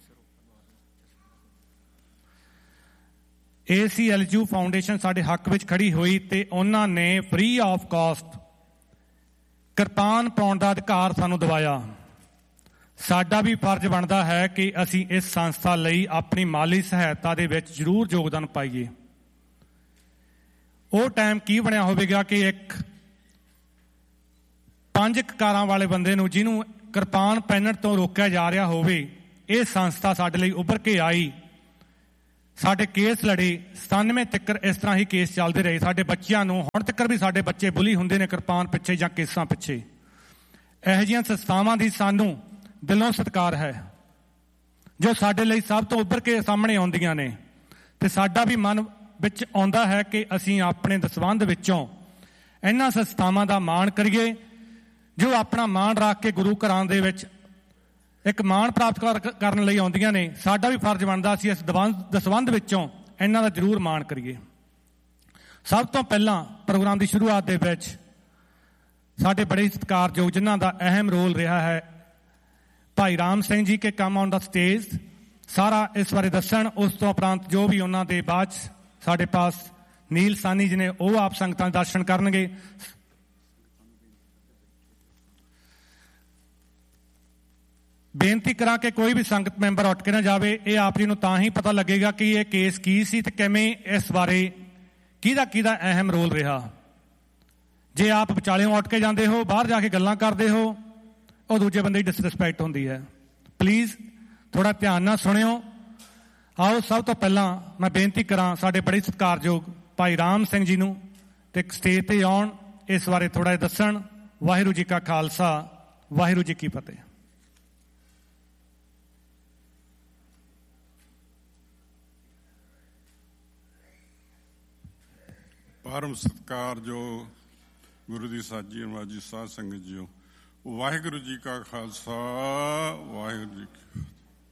S2: ਏ ਸੀ ਐਲ ਯੂ ਫਾਊਂਡੇਸ਼ਨ ਸਾਡੇ ਹੱਕ ਵਿੱਚ ਖੜੀ ਹੋਈ ਤੇ ਉਹਨਾਂ ਨੇ ਫ੍ਰੀ ਆਫ ਕਾਸਟ ਕਿਰਪਾਨ ਪਾਉਣ ਦਾ ਅਧਿਕਾਰ ਸਾਨੂੰ ਦਿਵਾਇਆ। ਸਾਡਾ ਵੀ ਫਰਜ਼ ਬਣਦਾ ਹੈ ਕਿ ਅਸੀਂ ਇਸ ਸੰਸਥਾ ਲਈ ਆਪਣੀ ਮਾਲੀ ਸਹਾਇਤਾ ਦੇ ਵਿੱਚ ਜ਼ਰੂਰ ਯੋਗਦਾਨ ਪਾਈਏ। ਉਹ ਟਾਈਮ ਕੀ ਬਣਿਆ ਹੋਵੇਗਾ ਕਿ ਇੱਕ ਪੰਜ ਕਕਾਰਾਂ ਵਾਲੇ ਬੰਦੇ ਨੂੰ, ਜਿਹਨੂੰ ਕਿਰਪਾਨ ਪਹਿਨਣ ਤੋਂ ਰੋਕਿਆ ਜਾ ਰਿਹਾ ਹੋਵੇ, ਇਹ ਸੰਸਥਾ ਸਾਡੇ ਲਈ ਉੱਭਰ ਕੇ ਆਈ। ਸਾਡੇ ਕੇਸ ਲੜੇ ਸਤਾਨਵੇਂ ਤੱਕ ਇਸ ਤਰ੍ਹਾਂ ਹੀ ਕੇਸ ਚੱਲਦੇ ਰਹੇ। ਸਾਡੇ ਬੱਚਿਆਂ ਨੂੰ ਹੁਣ ਤੱਕ ਵੀ ਸਾਡੇ ਬੱਚੇ ਬੁਲੀ ਹੁੰਦੇ ਨੇ ਕਿਰਪਾਨ ਪਿੱਛੇ ਜਾਂ ਕੇਸਾਂ ਪਿੱਛੇ। ਇਹੋ ਜਿਹੀਆਂ ਸੰਸਥਾਵਾਂ ਦੀ ਸਾਨੂੰ ਦਿਲੋਂ ਸਤਿਕਾਰ ਹੈ ਜੋ ਸਾਡੇ ਲਈ ਸਭ ਤੋਂ ਉੱਭਰ ਕੇ ਸਾਹਮਣੇ ਆਉਂਦੀਆਂ ਨੇ, ਤੇ ਸਾਡਾ ਵੀ ਮਨ ਵਿੱਚ ਆਉਂਦਾ ਹੈ ਕਿ ਅਸੀਂ ਆਪਣੇ ਦਸਵੰਧ ਵਿੱਚੋਂ ਇਹਨਾਂ ਸੰਸਥਾਵਾਂ ਦਾ ਮਾਣ ਕਰੀਏ ਜੋ ਆਪਣਾ ਮਾਣ ਰੱਖ ਕੇ ਗੁਰੂ ਘਰਾਂ ਦੇ ਵਿੱਚ ਇੱਕ ਮਾਣ ਪ੍ਰਾਪਤ ਕਰਨ ਲਈ ਆਉਂਦੀਆਂ ਨੇ। ਸਾਡਾ ਵੀ ਫਰਜ਼ ਬਣਦਾ ਅਸੀਂ ਇਸ ਦਸਵੰਧ ਵਿੱਚੋਂ ਇਹਨਾਂ ਦਾ ਜ਼ਰੂਰ ਮਾਣ ਕਰੀਏ। ਸਭ ਤੋਂ ਪਹਿਲਾਂ ਪ੍ਰੋਗਰਾਮ ਦੀ ਸ਼ੁਰੂਆਤ ਦੇ ਵਿੱਚ ਸਾਡੇ ਬੜੇ ਸਤਿਕਾਰਯੋਗ ਜਿਨ੍ਹਾਂ ਦਾ ਅਹਿਮ ਰੋਲ ਰਿਹਾ ਹੈ ਭਾਈ ਰਾਮ ਸਿੰਘ ਜੀ ਕੇ ਕਮ ਔਨ ਦਾ ਸਟੇਜ ਸਾਰਾ ਇਸ ਬਾਰੇ ਦੱਸਣ। ਉਸ ਤੋਂ ਉਪਰੰਤ ਜੋ ਵੀ ਉਹਨਾਂ ਦੇ ਬਾਅਦ ਸਾਡੇ ਪਾਸ ਨੀਲ ਸਾਨੀ ਜੀ ਨੇ ਉਹ ਆਪ ਸੰਗਤਾਂ ਦੇ ਦਰਸ਼ਨ ਕਰਨਗੇ। ਬੇਨਤੀ ਕਰਾਂ ਕਿ ਕੋਈ ਵੀ ਸੰਗਤ ਮੈਂਬਰ ਉੱਠ ਕੇ ਨਾ ਜਾਵੇ। ਇਹ ਆਪ ਜੀ ਨੂੰ ਤਾਂ ਹੀ ਪਤਾ ਲੱਗੇਗਾ ਕਿ ਇਹ ਕੇਸ ਕੀ ਸੀ ਤੇ ਕਿਵੇਂ ਇਸ ਬਾਰੇ ਕਿਹਦਾ ਕਿਹਦਾ ਅਹਿਮ ਰੋਲ ਰਿਹਾ। ਜੇ ਆਪ ਵਿਚਾਲਿਓਂ ਉੱਠ ਕੇ ਜਾਂਦੇ ਹੋ, ਬਾਹਰ ਜਾ ਕੇ ਗੱਲਾਂ ਕਰਦੇ ਹੋ, ਉਹ ਦੂਜੇ ਬੰਦੇ ਦੀ ਡਿਸਰਿਸਪੈਕਟ ਹੁੰਦੀ ਹੈ। ਪਲੀਜ਼ ਥੋੜਾ ਧਿਆਨ ਨਾਲ ਸੁਣਿਓ। ਆਓ ਸਭ ਤੋਂ ਪਹਿਲਾਂ ਮੈਂ ਬੇਨਤੀ ਕਰਾਂ ਸਾਡੇ ਬੜੇ ਸਤਿਕਾਰਯੋਗ ਭਾਈ ਰਾਮ ਸਿੰਘ ਜੀ ਨੂੰ ਤੇ ਸਟੇਜ ਤੇ ਆਉਣ, ਇਸ ਬਾਰੇ ਥੋੜਾ ਜਿਹਾ ਦੱਸਣ। ਵਾਹਿਗੁਰੂ ਜੀ ਕਾ ਖਾਲਸਾ, ਵਾਹਿਗੁਰੂ ਜੀ ਕੀ ਫਤਿਹ।
S4: ਪਰਮ ਸਤਿਕਾਰਯੋਗ ਗੁਰੂ ਦੀ ਸਾਜੀ ਨਵਾਜੀ ਸਾਧ ਸੰਗਤ ਜੀਓ, ਵਾਹਿਗੁਰੂ ਜੀ ਕਾ ਖਾਲਸਾ, ਵਾਹਿਗੁਰੂ ਜੀ ਕੀ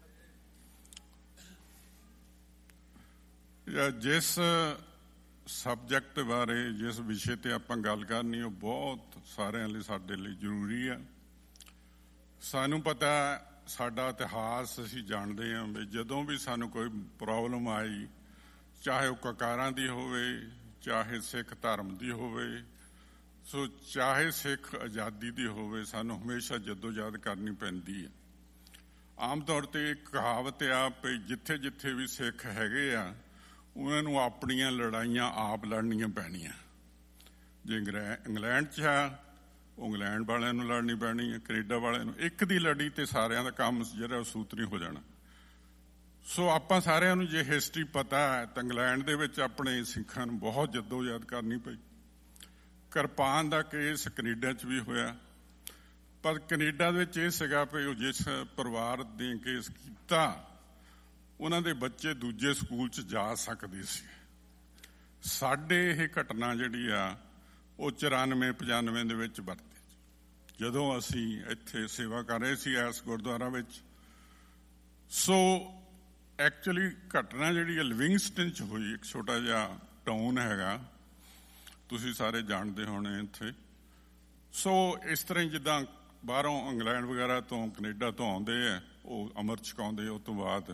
S4: ਫਤਿਹ। ਜਿਸ ਸਬਜੈਕਟ ਬਾਰੇ, ਜਿਸ ਵਿਸ਼ੇ ਤੇ ਆਪਾਂ ਗੱਲ ਕਰਨੀ, ਉਹ ਬਹੁਤ ਸਾਰਿਆਂ ਲਈ ਸਾਡੇ ਲਈ ਜ਼ਰੂਰੀ ਆ। ਸਾਨੂੰ ਪਤਾ ਸਾਡਾ ਇਤਿਹਾਸ ਅਸੀਂ ਜਾਣਦੇ ਹਾਂ ਵੀ ਜਦੋਂ ਵੀ ਸਾਨੂੰ ਕੋਈ ਪ੍ਰੋਬਲਮ ਆਈ, ਚਾਹੇ ਉਹ ਕਕਾਰਾਂ ਦੀ ਹੋਵੇ, ਚਾਹੇ ਸਿੱਖ ਧਰਮ ਦੀ ਹੋਵੇ, ਸੋ ਚਾਹੇ ਸਿੱਖ ਆਜ਼ਾਦੀ ਦੀ ਹੋਵੇ, ਸਾਨੂੰ ਹਮੇਸ਼ਾ ਜੱਦੋ-ਜਹਿਦ ਕਰਨੀ ਪੈਂਦੀ ਹੈ। ਆਮ ਤੌਰ ਤੇ ਇੱਕ ਕਹਾਵਤ ਆ ਵੀ ਜਿੱਥੇ ਜਿੱਥੇ ਵੀ ਸਿੱਖ ਹੈਗੇ ਆ ਉਹਨਾਂ ਨੂੰ ਆਪਣੀਆਂ ਲੜਾਈਆਂ ਆਪ ਲੜਨੀਆਂ ਪੈਣੀਆਂ। ਜੇ ਇੰਗਲੈਂਡ 'ਚ ਆ, ਉਹ ਇੰਗਲੈਂਡ ਵਾਲਿਆਂ ਨੂੰ ਲੜਨੀ ਪੈਣੀ ਹੈ, ਕੈਨੇਡਾ ਵਾਲਿਆਂ ਨੂੰ। ਇੱਕ ਦੀ ਲੜੀ ਤੇ ਸਾਰਿਆਂ ਦਾ ਕੰਮ ਜਿਹੜਾ ਸੂਤਰੀ ਹੋ ਜਾਣਾ। ਸੋ ਆਪਾਂ ਸਾਰਿਆਂ ਨੂੰ ਜੇ ਹਿਸਟਰੀ ਪਤਾ ਹੈ ਤਾਂ ਇੰਗਲੈਂਡ ਦੇ ਵਿੱਚ ਆਪਣੇ ਸਿੱਖਾਂ ਨੂੰ ਬਹੁਤ ਜੱਦੋ-ਜਹਿਦ ਕਰਨੀ ਪਈ। ਕਿਰਪਾਨ ਦਾ ਕੇਸ ਕੈਨੇਡਾ 'ਚ ਵੀ ਹੋਇਆ, ਪਰ ਕੈਨੇਡਾ ਦੇ ਵਿੱਚ ਇਹ ਸੀਗਾ ਵੀ ਉਹ ਜਿਸ ਪਰਿਵਾਰ ਨੇ ਕੇਸ ਕੀਤਾ ਉਹਨਾਂ ਦੇ ਬੱਚੇ ਦੂਜੇ ਸਕੂਲ 'ਚ ਜਾ ਸਕਦੇ ਸੀ। ਸਾਡੇ ਇਹ ਘਟਨਾ ਜਿਹੜੀ ਆ ਉਹ ਚੁਰਾਨਵੇਂ ਪਚਾਨਵੇਂ ਦੇ ਵਿੱਚ ਵਰਤੀ, ਜਦੋਂ ਅਸੀਂ ਇੱਥੇ ਸੇਵਾ ਕਰ ਰਹੇ ਸੀ ਇਸ ਗੁਰਦੁਆਰਾ ਵਿੱਚ। ਸੋ ਐਕਚੁਅਲੀ ਘਟਨਾ ਜਿਹੜੀ ਹੈ ਲਿਵਿੰਗਸਟਨ 'ਚ ਹੋਈ। ਇੱਕ ਛੋਟਾ ਜਿਹਾ ਟਾਊਨ ਹੈਗਾ, ਤੁਸੀਂ ਸਾਰੇ ਜਾਣਦੇ ਹੋਣੇ ਇੱਥੇ। ਸੋ ਇਸ ਤਰ੍ਹਾਂ ਹੀ ਜਿੱਦਾਂ ਬਾਹਰੋਂ ਇੰਗਲੈਂਡ ਵਗੈਰਾ ਤੋਂ, ਕੈਨੇਡਾ ਤੋਂ ਆਉਂਦੇ ਆ, ਉਹ ਅੰਮ੍ਰਿਤ ਛਕਾਉਂਦੇ, ਉਸ ਤੋਂ ਬਾਅਦ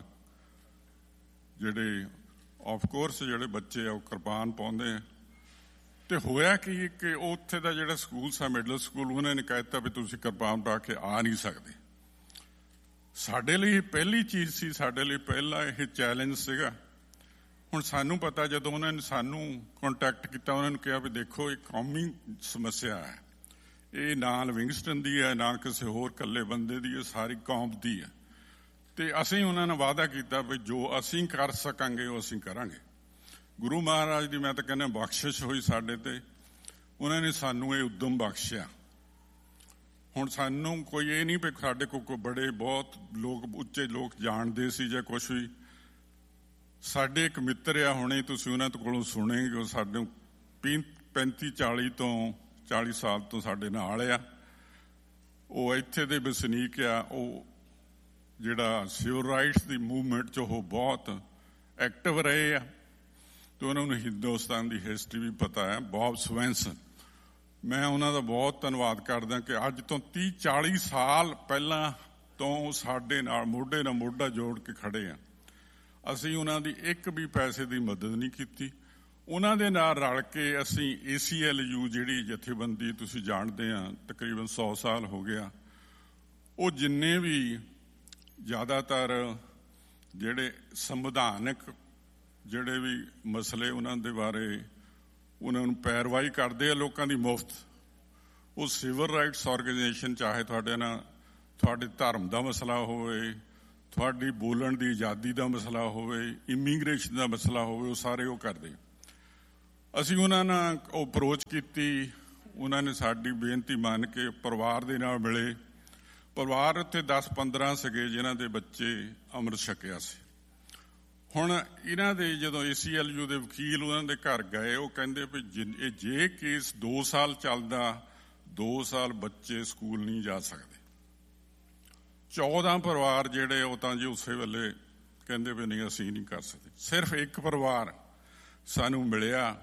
S4: ਜਿਹੜੇ ਆਫ ਕੋਰਸ ਜਿਹੜੇ ਬੱਚੇ ਆ ਉਹ ਕਿਰਪਾਨ ਪਾਉਂਦੇ ਆ। ਤੇ ਹੋਇਆ ਕੀ ਕਿ ਉੱਥੇ ਦਾ ਜਿਹੜਾ ਸਕੂਲ ਸੀ, ਮਿਡਲ ਸਕੂਲ, ਉਹਨਾਂ ਨੇ ਕਹਿ ਦਿੱਤਾ ਵੀ ਤੁਸੀਂ ਕਿਰਪਾਨ ਪਾ ਕੇ ਆ ਨਹੀਂ ਸਕਦੇ। ਸਾਡੇ ਲਈ ਪਹਿਲੀ ਚੀਜ਼ ਸੀ, ਸਾਡੇ ਲਈ ਪਹਿਲਾ ਇਹ ਚੈਲੰਜ ਸੀਗਾ। ਹੁਣ ਸਾਨੂੰ ਪਤਾ, ਜਦੋਂ ਉਹਨਾਂ ਨੇ ਸਾਨੂੰ ਕੰਟੈਕਟ ਕੀਤਾ, ਉਹਨਾਂ ਨੂੰ ਕਿਹਾ ਵੀ ਦੇਖੋ ਇਹ ਕੌਮੀ ਸਮੱਸਿਆ ਹੈ, ਇਹ ਨਾ ਲਿਵਿੰਗਸਟਨ ਦੀ ਹੈ, ਨਾ ਕਿਸੇ ਹੋਰ ਇਕੱਲੇ ਬੰਦੇ ਦੀ ਹੈ, ਸਾਰੀ ਕੌਮ ਦੀ ਹੈ। ਤੇ ਅਸੀਂ ਉਹਨਾਂ ਨਾਲ ਵਾਅਦਾ ਕੀਤਾ ਵੀ ਜੋ ਅਸੀਂ ਕਰ ਸਕਾਂਗੇ ਉਹ ਅਸੀਂ ਕਰਾਂਗੇ। ਗੁਰੂ ਮਹਾਰਾਜ ਦੀ ਮੈਂ ਤਾਂ ਕਹਿੰਦਾ ਬਖਸ਼ਿਸ਼ ਹੋਈ ਸਾਡੇ ਤੇ, ਉਹਨਾਂ ਨੇ ਸਾਨੂੰ ਇਹ ਉਦਮ ਬਖਸ਼ਿਆ। ਹੁਣ ਸਾਨੂੰ ਕੋਈ ਇਹ ਨਹੀਂ ਵੀ ਸਾਡੇ ਕੋਲ ਕੋਈ ਬੜੇ ਬਹੁਤ ਲੋਕ, ਉੱਚੇ ਲੋਕ ਜਾਣਦੇ ਸੀ ਜਾਂ ਕੁਛ ਵੀ। ਸਾਡੇ ਇੱਕ ਮਿੱਤਰ ਆ, ਹੁਣੇ ਤੁਸੀਂ ਉਹਨਾਂ ਕੋਲੋਂ ਸੁਣੇਗੇ, ਉਹ ਸਾਡੇ ਪੈਂਤੀ ਚਾਲੀ ਤੋਂ ਚਾਲੀ ਸਾਲ ਤੋਂ ਸਾਡੇ ਨਾਲ ਆ। ਉਹ ਇੱਥੇ ਦੇ ਵਸਨੀਕ ਆ। ਉਹ ਜਿਹੜਾ ਸਿਵਲ ਰਾਈਟਸ ਦੀ ਮੂਵਮੈਂਟ 'ਚ ਉਹ ਬਹੁਤ ਐਕਟਿਵ ਰਹੇ ਆ, ਤੇ ਉਹਨਾਂ ਨੂੰ ਹਿੰਦੁਸਤਾਨ ਦੀ ਹਿਸਟਰੀ ਵੀ ਪਤਾ ਹੈ। ਬੌਬ ਸਵੈਨਸਨ, ਮੈਂ ਉਹਨਾਂ ਦਾ ਬਹੁਤ ਧੰਨਵਾਦ ਕਰਦਾ ਕਿ ਅੱਜ ਤੋਂ ਤੀਹ ਚਾਲੀ ਸਾਲ ਪਹਿਲਾਂ ਤੋਂ ਸਾਡੇ ਨਾਲ ਮੋਢੇ ਨਾਲ ਮੋਢਾ ਜੋੜ ਕੇ ਖੜੇ ਆ। ਅਸੀਂ ਉਹਨਾਂ ਦੀ ਇੱਕ ਵੀ ਪੈਸੇ ਦੀ ਮਦਦ ਨਹੀਂ ਕੀਤੀ। ਉਹਨਾਂ ਦੇ ਨਾਲ ਰਲ ਕੇ ਅਸੀਂ ਏ ਸੀ ਐਲ ਯੂ ਜਿਹੜੀ ਜਥੇਬੰਦੀ ਤੁਸੀਂ ਜਾਣਦੇ ਆ, ਤਕਰੀਬਨ ਸੌ ਸਾਲ ਹੋ ਗਿਆ, ਉਹ ਜਿੰਨੇ ਵੀ ਜ਼ਿਆਦਾਤਰ ਜਿਹੜੇ ਸੰਵਿਧਾਨਕ ਜਿਹੜੇ ਵੀ ਮਸਲੇ ਉਹਨਾਂ ਦੇ ਬਾਰੇ ਉਹਨਾਂ ਨੂੰ ਪੈਰਵਾਈ ਕਰਦੇ ਆ ਲੋਕਾਂ ਦੀ ਮੁਫਤ, ਉਹ ਸਿਵਲ ਰਾਈਟਸ ਆਰਗੇਨਾਈਜੇਸ਼ਨ, ਚਾਹੇ ਤੁਹਾਡੇ ਨਾਲ ਤੁਹਾਡੇ ਧਰਮ ਦਾ ਮਸਲਾ ਹੋਵੇ, ਤੁਹਾਡੀ ਬੋਲਣ ਦੀ ਆਜ਼ਾਦੀ ਦਾ ਮਸਲਾ ਹੋਵੇ, ਇਮੀਗ੍ਰੇਸ਼ਨ ਦਾ ਮਸਲਾ ਹੋਵੇ, ਉਹ ਸਾਰੇ ਉਹ ਕਰਦੇ। ਅਸੀਂ ਉਹਨਾਂ ਨਾਲ ਉਹ ਅਪਰੋਚ ਕੀਤੀ, ਉਹਨਾਂ ਨੇ ਸਾਡੀ ਬੇਨਤੀ ਮੰਨ ਕੇ ਪਰਿਵਾਰ ਦੇ ਨਾਲ ਮਿਲੇ। ਪਰਿਵਾਰ ਉੱਤੇ ਦਸ ਪੰਦਰਾਂ ਸੀਗੇ ਜਿਨ੍ਹਾਂ ਦੇ ਬੱਚੇ ਅੰਮ੍ਰਿਤ ਛਕਿਆ ਸੀ। ਹੁਣ ਇਹਨਾਂ ਦੇ ਜਦੋਂ ਏ ਸੀ ਐਲ ਯੂ ਦੇ ਵਕੀਲ ਉਹਨਾਂ ਦੇ ਘਰ ਗਏ, ਉਹ ਕਹਿੰਦੇ ਵੀ ਇਹ ਜੇ ਕੇਸ ਦੋ ਸਾਲ ਚੱਲਦਾ, ਦੋ ਸਾਲ ਬੱਚੇ ਸਕੂਲ ਨਹੀਂ ਜਾ ਸਕਦੇ। ਚੌਦਾਂ ਪਰਿਵਾਰ ਜਿਹੜੇ ਉਹ ਤਾਂ ਜੀ ਉਸੇ ਵੇਲੇ ਕਹਿੰਦੇ ਵੀ ਨਹੀਂ ਅਸੀਂ ਨਹੀਂ ਕਰ ਸਕਦੇ। ਸਿਰਫ ਇੱਕ ਪਰਿਵਾਰ ਸਾਨੂੰ ਮਿਲਿਆ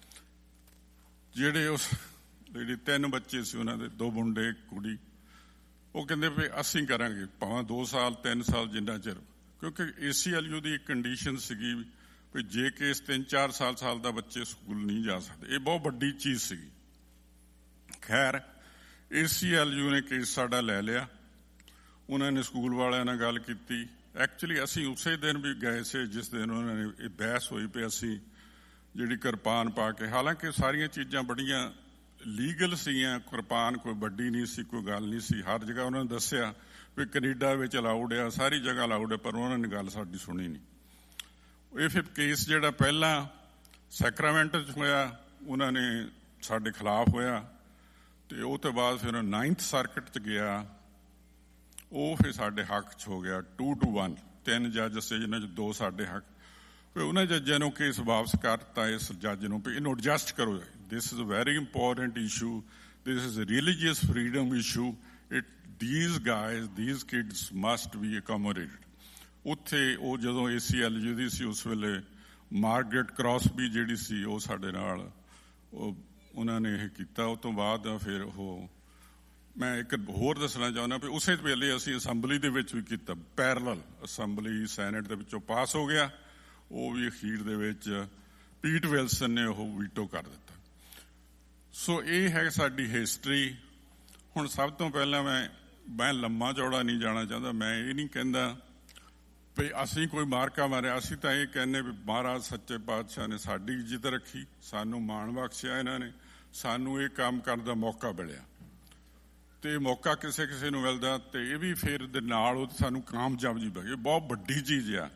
S4: ਜਿਹੜੇ ਉਸ ਜਿਹੜੇ ਤਿੰਨ ਬੱਚੇ ਸੀ, ਉਹਨਾਂ ਦੇ ਦੋ ਮੁੰਡੇ ਇੱਕ ਕੁੜੀ, ਉਹ ਕਹਿੰਦੇ ਵੀ ਅਸੀਂ ਕਰਾਂਗੇ ਭਾਵੇਂ ਦੋ ਸਾਲ ਤਿੰਨ ਸਾਲ ਜਿੰਨਾ ਚਿਰ, ਕਿਉਂਕਿ ਏ ਸੀ ਐਲ ਯੂ ਦੀ ਇੱਕ ਕੰਡੀਸ਼ਨ ਸੀਗੀ ਵੀ ਜੇ ਕੇਸ ਤਿੰਨ ਚਾਰ ਸਾਲ ਸਾਲ ਦਾ ਬੱਚੇ ਸਕੂਲ ਨਹੀਂ ਜਾ ਸਕਦੇ। ਇਹ ਬਹੁਤ ਵੱਡੀ ਚੀਜ਼ ਸੀਗੀ। ਖੈਰ ਏ ਸੀ ਐਲ ਯੂ ਨੇ ਕੇਸ ਸਾਡਾ ਲੈ ਲਿਆ। ਉਹਨਾਂ ਨੇ ਸਕੂਲ ਵਾਲਿਆਂ ਨਾਲ ਗੱਲ ਕੀਤੀ। ਐਕਚੁਅਲੀ ਅਸੀਂ ਉਸੇ ਦਿਨ ਵੀ ਗਏ ਸੀ ਜਿਸ ਦਿਨ ਉਹਨਾਂ ਨੇ ਇਹ ਬਹਿਸ ਹੋਈ ਪਈ ਅਸੀਂ ਜਿਹੜੀ ਕਿਰਪਾਨ ਪਾ ਕੇ, ਹਾਲਾਂਕਿ ਸਾਰੀਆਂ ਚੀਜ਼ਾਂ ਬੜੀਆਂ ਲੀਗਲ ਸੀਗੀਆਂ, ਕਿਰਪਾਨ ਕੋਈ ਵੱਡੀ ਨਹੀਂ ਸੀ, ਕੋਈ ਗੱਲ ਨਹੀਂ ਸੀ। ਹਰ ਜਗ੍ਹਾ ਉਹਨਾਂ ਨੇ ਦੱਸਿਆ ਵੀ ਕੈਨੇਡਾ ਵਿੱਚ ਅਲਾਊਡ ਆ, ਸਾਰੀ ਜਗ੍ਹਾ ਅਲਾਊਡ ਆ, ਪਰ ਉਹਨਾਂ ਨੇ ਗੱਲ ਸਾਡੀ ਸੁਣੀ ਨਹੀਂ। ਇਹ ਫਿਰ ਕੇਸ ਜਿਹੜਾ ਪਹਿਲਾਂ ਸੈਕਰਾਮੈਂਟੋ 'ਚ ਹੋਇਆ, ਉਹਨਾਂ ਨੇ ਸਾਡੇ ਖਿਲਾਫ ਹੋਇਆ, ਤੇ ਉਹ ਤੋਂ ਬਾਅਦ ਫਿਰ ਨਾਈਨਥ ਸਰਕਟ 'ਚ ਗਿਆ, ਉਹ ਫਿਰ ਸਾਡੇ ਹੱਕ 'ਚ ਹੋ ਗਿਆ ਟੂ ਟੂ ਵਨ। ਤਿੰਨ ਜੱਜ ਸੀ ਜਿਨ੍ਹਾਂ 'ਚ ਦੋ ਸਾਡੇ ਹੱਕ। ਫਿਰ ਉਹਨਾਂ ਜੱਜਾਂ ਨੂੰ ਕੇਸ ਵਾਪਸ ਕਰਤਾ ਇਸ ਜੱਜ ਨੂੰ ਵੀ ਇਹਨੂੰ ਐਡਜਸਟ ਕਰੋ। This is a very important issue, this is a religious freedom issue, it these guys, these kids must be accommodated. ਉੱਥੇ ਉਹ ਜਦੋਂ ਏ ਸੀ ਐਲ ਯੂ ਦੀ ਸੀ ਉਸ ਵੇਲੇ ਮਾਰਗਰੇਟ ਕ੍ਰਾਸਬੀ ਜਿਹੜੀ ਸੀ ਉਹ ਸਾਡੇ ਨਾਲ ਉਹ ਉਹਨਾਂ ਨੇ ਇਹ ਕੀਤਾ। ਉਹ ਤੋਂ ਬਾਅਦ ਫਿਰ ਉਹ ਮੈਂ ਇੱਕ ਹੋਰ ਦੱਸਣਾ ਚਾਹੁੰਦਾ ਵੀ ਉਸੇ ਵੇਲੇ ਅਸੀਂ ਅਸੈਂਬਲੀ ਦੇ ਵਿੱਚ ਵੀ ਕੀਤਾ, ਪੈਰਲਲ ਅਸੈਂਬਲੀ ਸੈਨੇਟ ਦੇ ਵਿੱਚੋਂ ਪਾਸ ਹੋ ਗਿਆ। ਉਹ ਵੀ ਅਖੀਰ ਦੇ ਵਿੱਚ ਪੀਟ ਵਿਲਸਨ ਨੇ ਉਹ ਵੀਟੋ ਕਰ ਦਿੱਤਾ। ਸੋ ਇਹ ਹੈ ਸਾਡੀ ਹਿਸਟਰੀ। ਹੁਣ ਸਭ ਤੋਂ ਪਹਿਲਾਂ ਮੈਂ ਮੈਂ ਲੰਮਾ ਚੌੜਾ ਨਹੀਂ ਜਾਣਾ ਚਾਹੁੰਦਾ। ਮੈਂ ਇਹ ਨਹੀਂ ਕਹਿੰਦਾ ਵੀ ਅਸੀਂ ਕੋਈ ਮਾਰਕਾ ਮਾਰਿਆ, ਅਸੀਂ ਤਾਂ ਇਹ ਕਹਿੰਦੇ ਵੀ ਮਹਾਰਾਜ ਸੱਚੇ ਪਾਤਸ਼ਾਹ ਨੇ ਸਾਡੀ ਇੱਜ਼ਤ ਰੱਖੀ, ਸਾਨੂੰ ਮਾਣ ਬਖਸ਼ਿਆ, ਇਹਨਾਂ ਨੇ ਸਾਨੂੰ ਇਹ ਕੰਮ ਕਰਨ ਦਾ ਮੌਕਾ ਮਿਲਿਆ। ਤੇ ਮੌਕਾ ਕਿਸੇ ਕਿਸੇ ਨੂੰ ਮਿਲਦਾ ਤੇ ਇਹ ਵੀ ਫਿਰ ਦੇ ਨਾਲ ਉਹ ਸਾਨੂੰ ਕਾਮਯਾਬੀ ਬਣੀ। ਬਹੁਤ ਵੱਡੀ ਚੀਜ਼ ਆ।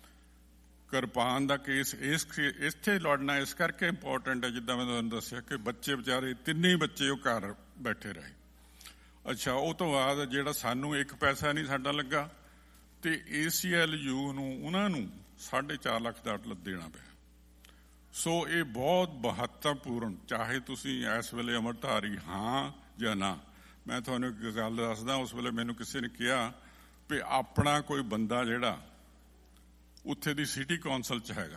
S4: ਕਿਰਪਾਨ ਦਾ ਕੇਸ ਇਸ ਇੱਥੇ ਲੜਨਾ ਇਸ ਕਰਕੇ ਇੰਪੋਰਟੈਂਟ ਹੈ, ਜਿੱਦਾਂ ਮੈਂ ਤੁਹਾਨੂੰ ਦੱਸਿਆ ਕਿ ਬੱਚੇ ਵਿਚਾਰੇ ਤਿੰਨੇ ਬੱਚੇ ਉਹ ਘਰ ਬੈਠੇ ਰਹੇ। ਅੱਛਾ, ਉਹ ਤੋਂ ਬਾਅਦ ਜਿਹੜਾ ਸਾਨੂੰ ਇੱਕ ਪੈਸਾ ਨਹੀਂ ਸਾਡਾ ਲੱਗਾ ਤੇ ਏ ਸੀ ਐਲ ਯੂ ਨੂੰ ਉਹਨਾਂ ਨੂੰ ਸਾਢੇ ਚਾਰ ਲੱਖ ਦਾ ਦੇਣਾ ਪਿਆ। ਸੋ ਇਹ ਬਹੁਤ ਮਹੱਤਵਪੂਰਨ, ਚਾਹੇ ਤੁਸੀਂ ਇਸ ਵੇਲੇ ਅੰਮ੍ਰਿਤਧਾਰੀ ਹਾਂ ਜਾਂ ਨਾ। ਮੈਂ ਤੁਹਾਨੂੰ ਇੱਕ ਗੱਲ ਦੱਸਦਾ, ਉਸ ਵੇਲੇ ਮੈਨੂੰ ਕਿਸੇ ਨੇ ਕਿਹਾ ਵੀ ਆਪਣਾ ਕੋਈ ਬੰਦਾ ਜਿਹੜਾ ਉੱਥੇ ਦੀ ਸਿਟੀ ਕੌਂਸਲ 'ਚ ਹੈਗਾ,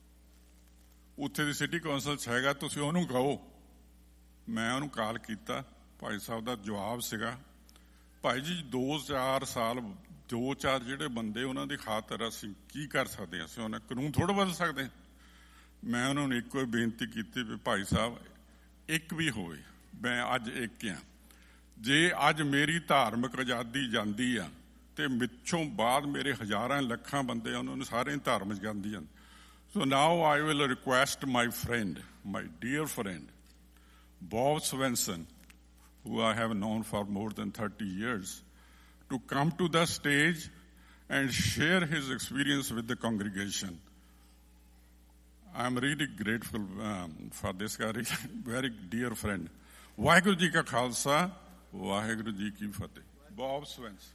S4: ਉੱਥੇ ਦੀ ਸਿਟੀ ਕੌਂਸਲ 'ਚ ਹੈਗਾ, ਤੁਸੀਂ ਉਹਨੂੰ ਕਹੋ। ਮੈਂ ਉਹਨੂੰ ਕਾਲ ਕੀਤਾ, ਭਾਈ ਸਾਹਿਬ ਦਾ ਜਵਾਬ ਸੀਗਾ, ਭਾਈ ਜੀ ਦੋ ਚਾਰ ਸਾਲ ਦੋ ਚਾਰ ਜਿਹੜੇ ਬੰਦੇ ਉਹਨਾਂ ਦੀ ਖਾਤਰ ਅਸੀਂ ਕੀ ਕਰ ਸਕਦੇ ਹਾਂ, ਅਸੀਂ ਉਹਨਾਂ ਕਾਨੂੰਨ ਥੋੜ੍ਹਾ ਬਦਲ ਸਕਦੇ। ਮੈਂ ਉਹਨਾਂ ਨੂੰ ਇੱਕੋ ਹੀ ਬੇਨਤੀ ਕੀਤੀ ਵੀ ਭਾਈ ਸਾਹਿਬ ਇੱਕ ਵੀ ਹੋਵੇ, ਮੈਂ ਅੱਜ ਇੱਕ ਹਾਂ। ਜੇ ਅੱਜ ਮੇਰੀ ਧਾਰਮਿਕ ਆਜ਼ਾਦੀ ਜਾਂਦੀ ਆ ਤੇ ਮਿੱਛੋਂ ਬਾਅਦ ਮੇਰੇ ਹਜ਼ਾਰਾਂ ਲੱਖਾਂ ਬੰਦੇ ਉਹਨਾਂ ਨੂੰ ਸਾਰੇ ਧਾਰਮਿਕ ਆਜ਼ਾਦੀ ਜਾਂਦੀ। ਸੋ ਨਾਓ I will request my friend, my dear friend Bob Swenson, who I have known for more than thirty years, to come to the stage and share his experience with the congregation. I'm really grateful um, for this guy, very dear friend. Vaheguru Ji ka Khalsa, Vaheguru Ji ki Fateh. Bob Swenson.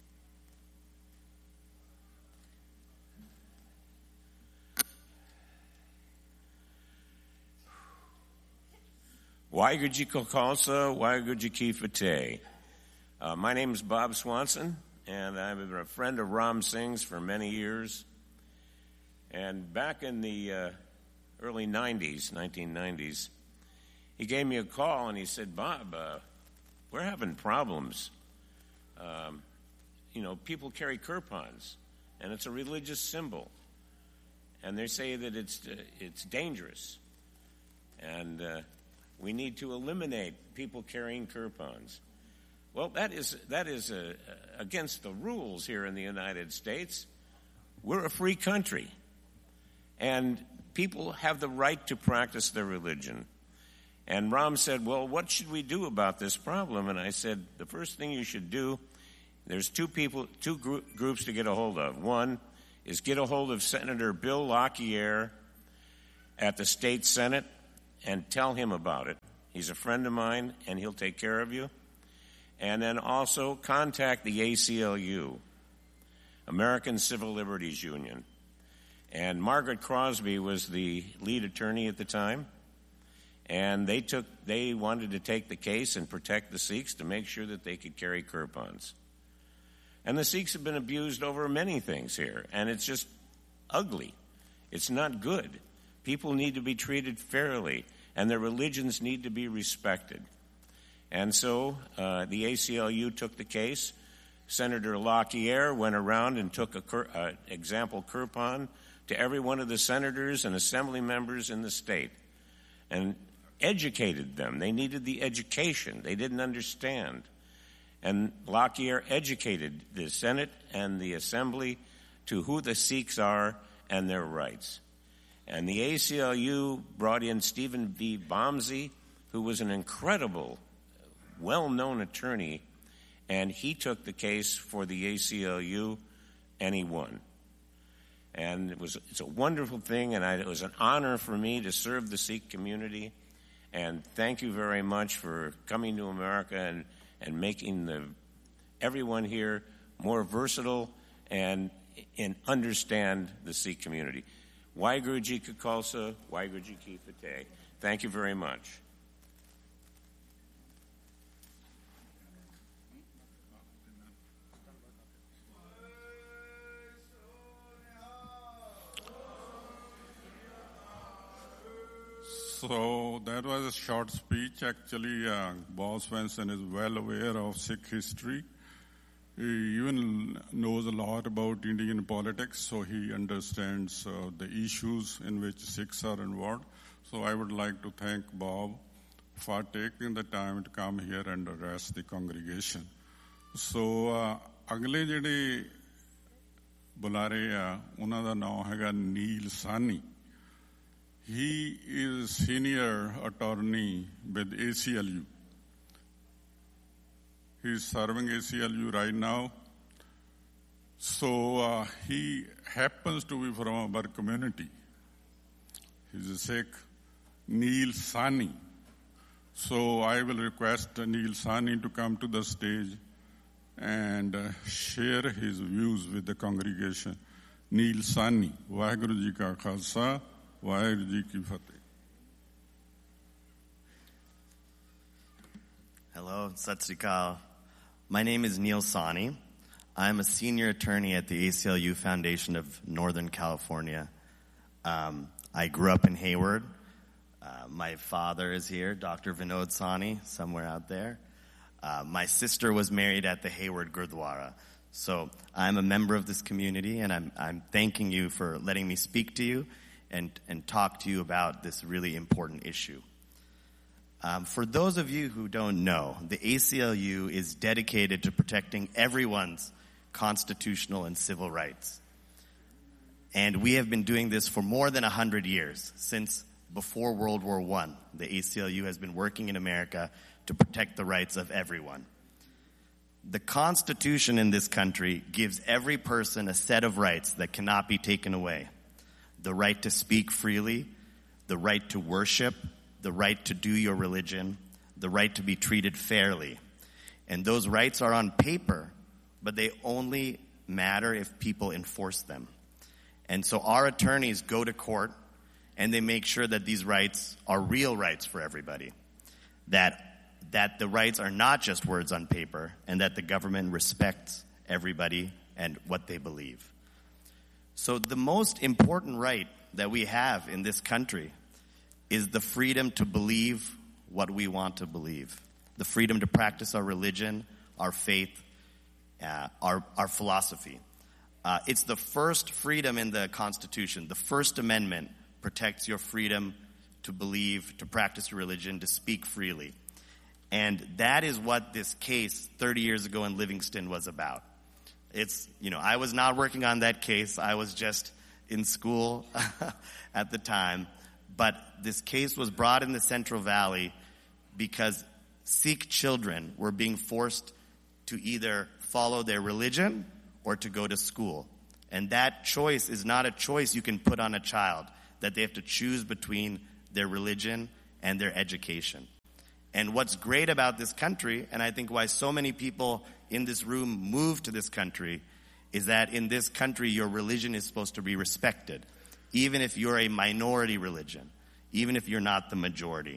S5: Waheguru Ji Ka Khalsa, Waheguru Ji Ki Fateh. Uh, my name is Bob Swanson, and I've been a friend of Ram Singh's for many years. And back in the uh, early nineties, nineteen nineties, he gave me a call and he said, Bob, uh, we're having problems. Um, you know, people carry kirpans, and it's a religious symbol. And they say that it's, uh, it's dangerous. And uh, we need to eliminate people carrying kirpans. Well, that is that is uh, against the rules here in the United States. We're a free country, and people have the right to practice their religion. And Ram said, well, what should we do about this problem? And I said, the first thing you should do there's two people, two group, groups to get a hold of. One is get a hold of Senator Bill Lockyer at the state Senate and tell him about it. He's a friend of mine, and he'll take care of you. And then also contact the A C L U, American Civil Liberties Union. And Margaret Crosby was the lead attorney at the time. And they took, they wanted to take the case and protect the Sikhs to make sure that they could carry kirpans. And the Sikhs have been abused over many things here, and it's just ugly. It's not good. People need to be treated fairly, and their religions need to be respected. And so uh, the A C L U took the case. Senator Lockyer went around and took an uh, example kirpan to every one of the senators and assembly members in the state and educated them. They needed the education. They didn't understand. And Lockyer educated the Senate and the Assembly to who the Sikhs are and their rights. And the A C L U brought in Stephen V. Bomsey, who was an incredible, well-known attorney, and he took the case for the A C L U, and he won. And it was, it's a wonderful thing, and I, it was an honor for me to serve the Sikh community. And thank you very much for coming to America and, and making the, everyone here more versatile and, and understand the Sikh community. Waheguru Ji Ka Khalsa, Waheguru Ji Ki Fateh. Thank you very much.
S4: So that was a short speech. Actually, uh, Bob Swanson is well aware of Sikh history. He even knows a lot about Indian politics, so he understands uh, the issues in which Sikhs are involved. So I would like to thank Bob for taking the time to come here and address the congregation. So, uh, अगले जेडे बुलारे आ, उन्हां दा नाम हैगा नील सानी. He is senior attorney with A C L U. He is serving A C L U right now. So uh, he happens to be from our community. He's a Sikh, Neil Sani. So I will request Neil Sani to come to the stage and uh, share his views with the congregation. Neil Sani, Waheguru Ji Ka Khalsa, Waheguru Ji Ki Fateh.
S6: Hello, Sat Sri Akal. My name is Neil Sani. I'm a senior attorney at the A C L U Foundation of Northern California. Um, I grew up in Hayward. Uh, my father is here, Doctor Vinod Sani, somewhere out there. Uh, my sister was married at the Hayward Gurdwara. So I'm a member of this community, and I'm, I'm thanking you for letting me speak to you and, and talk to you about this really important issue. Um, for those of you who don't know, the A C L U is dedicated to protecting everyone's constitutional and civil rights. And we have been doing this for more than one hundred years. Since before World War One, the A C L U has been working in America to protect the rights of everyone. The Constitution in this country gives every person a set of rights that cannot be taken away. The right to speak freely, the right to worship, the right to do your religion, the right to be treated fairly. And those rights are on paper, but they only matter if people enforce them. And so our attorneys go to court and they make sure that these rights are real rights for everybody. That that the rights are not just words on paper, and that the government respects everybody and what they believe. So the most important right that we have in this country is the freedom to believe what we want to believe. The freedom to practice our religion, our faith, uh, our, our philosophy. Uh, it's the first freedom in the Constitution. The First Amendment protects your freedom to believe, to practice your religion, to speak freely. And that is what this case thirty years ago in Livingston was about. It's, you know, I was not working on that case. I was just in school at the time. But this case was brought in the Central Valley because Sikh children were being forced to either follow their religion or to go to school. And that choice is not a choice you can put on a child, that they have to choose between their religion and their education. And what's great about this country, and I think why so many people in this room moved to this country, is that in this country your religion is supposed to be respected, even if you're a minority religion, even if you're not the majority.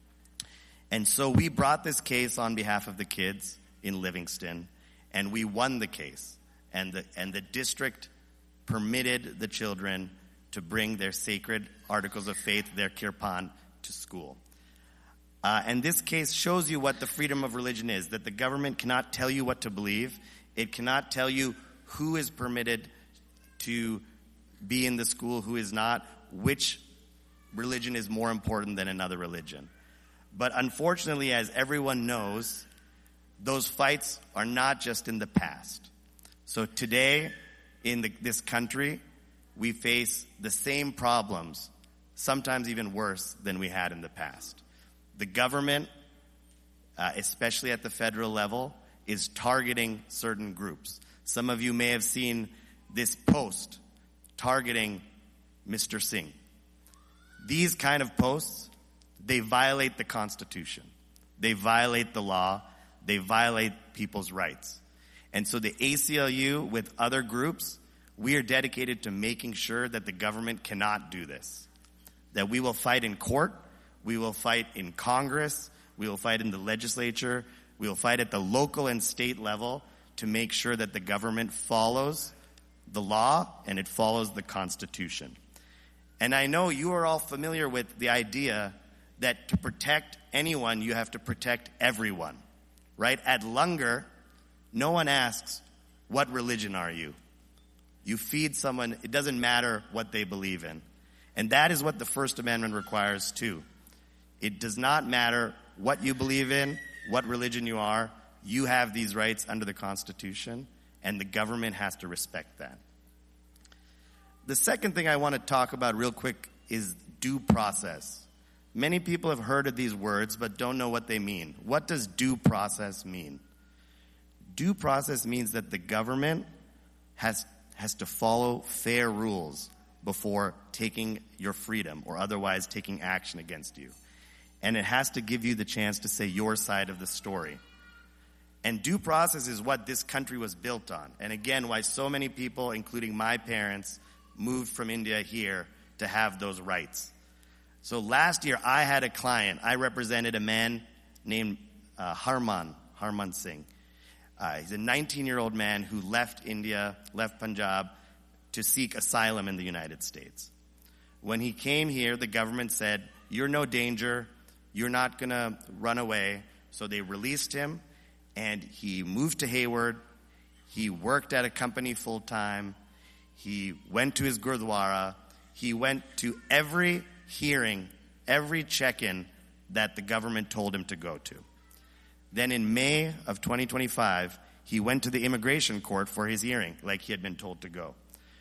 S6: And so we brought this case on behalf of the kids in Livingston, and we won the case. And the, and the district permitted the children to bring their sacred articles of faith, their kirpan, to school. Uh, and this case shows you what the freedom of religion is, that the government cannot tell you what to believe. It cannot tell you who is permitted to be in the school, who is not, which religion is more important than another religion. But unfortunately, as everyone knows, those fights are not just in the past. So today, in the, this country, we face the same problems, sometimes even worse than we had in the past. The government, uh, especially at the federal level, is targeting certain groups. Some of you may have seen this post targeting Mister Singh. These kind of posts, they violate the Constitution. They violate the law. They violate people's rights. And so the A C L U, with other groups, we are dedicated to making sure that the government cannot do this. That we will fight in court, we will fight in Congress, we will fight in the legislature, we will fight at the local and state level to make sure that the government follows the law and it follows the Constitution. And I know you are all familiar with the idea that to protect anyone, you have to protect everyone, right? At Langar, no one asks, what religion are you? You feed someone, it doesn't matter what they believe in. And that is what the First Amendment requires too. It does not matter what you believe in, what religion you are, you have these rights under the Constitution, and the government has to respect that. The second thing I want to talk about real quick is due process. Many people have heard of these words but don't know what they mean. What does due process mean? Due process means that the government has has to follow fair rules before taking your freedom or otherwise taking action against you. And it has to give you the chance to say your side of the story. And due process is what this country was built on. And again, why so many people, including my parents, moved from India here to have those rights. So last year, I had a client. I represented a man named uh, Harman, Harman Singh. Uh, he's a nineteen-year-old man who left India, left Punjab, to seek asylum in the United States. When he came here, the government said, you're no danger, you're not going to run away. So they released him, and he moved to Hayward. He worked at a company full-time. He went to his Gurdwara. He went to every hearing, every check-in that the government told him to go to. Then in May of twenty twenty-five, he went to the immigration court for his hearing, like he had been told to go.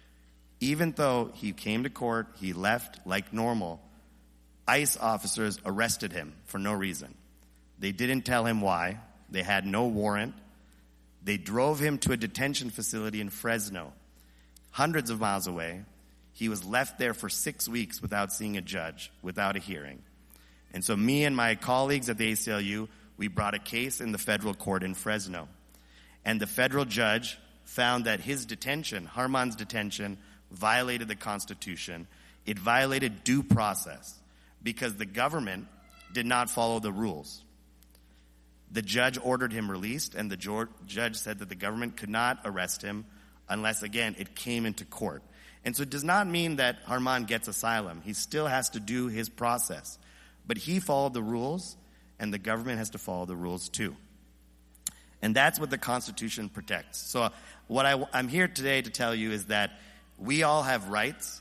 S6: Even though he came to court, he left like normal, ICE officers arrested him for no reason. They didn't tell him why. They had no warrant. They drove him to a detention facility in Fresno, hundreds of miles away. He was left there for six weeks without seeing a judge, without a hearing. And so me and my colleagues at the A C L U, we brought a case in the federal court in Fresno. And the federal judge found that his detention, Harman's detention, violated the Constitution. It violated due process because the government did not follow the rules. The judge ordered him released, and the judge said that the government could not arrest him unless, again, it came into court. And so it does not mean that Harman gets asylum. He still has to do his process. But he followed the rules, and the government has to follow the rules too. And that's what the Constitution protects. So what I, I'm here today to tell you is that we all have rights.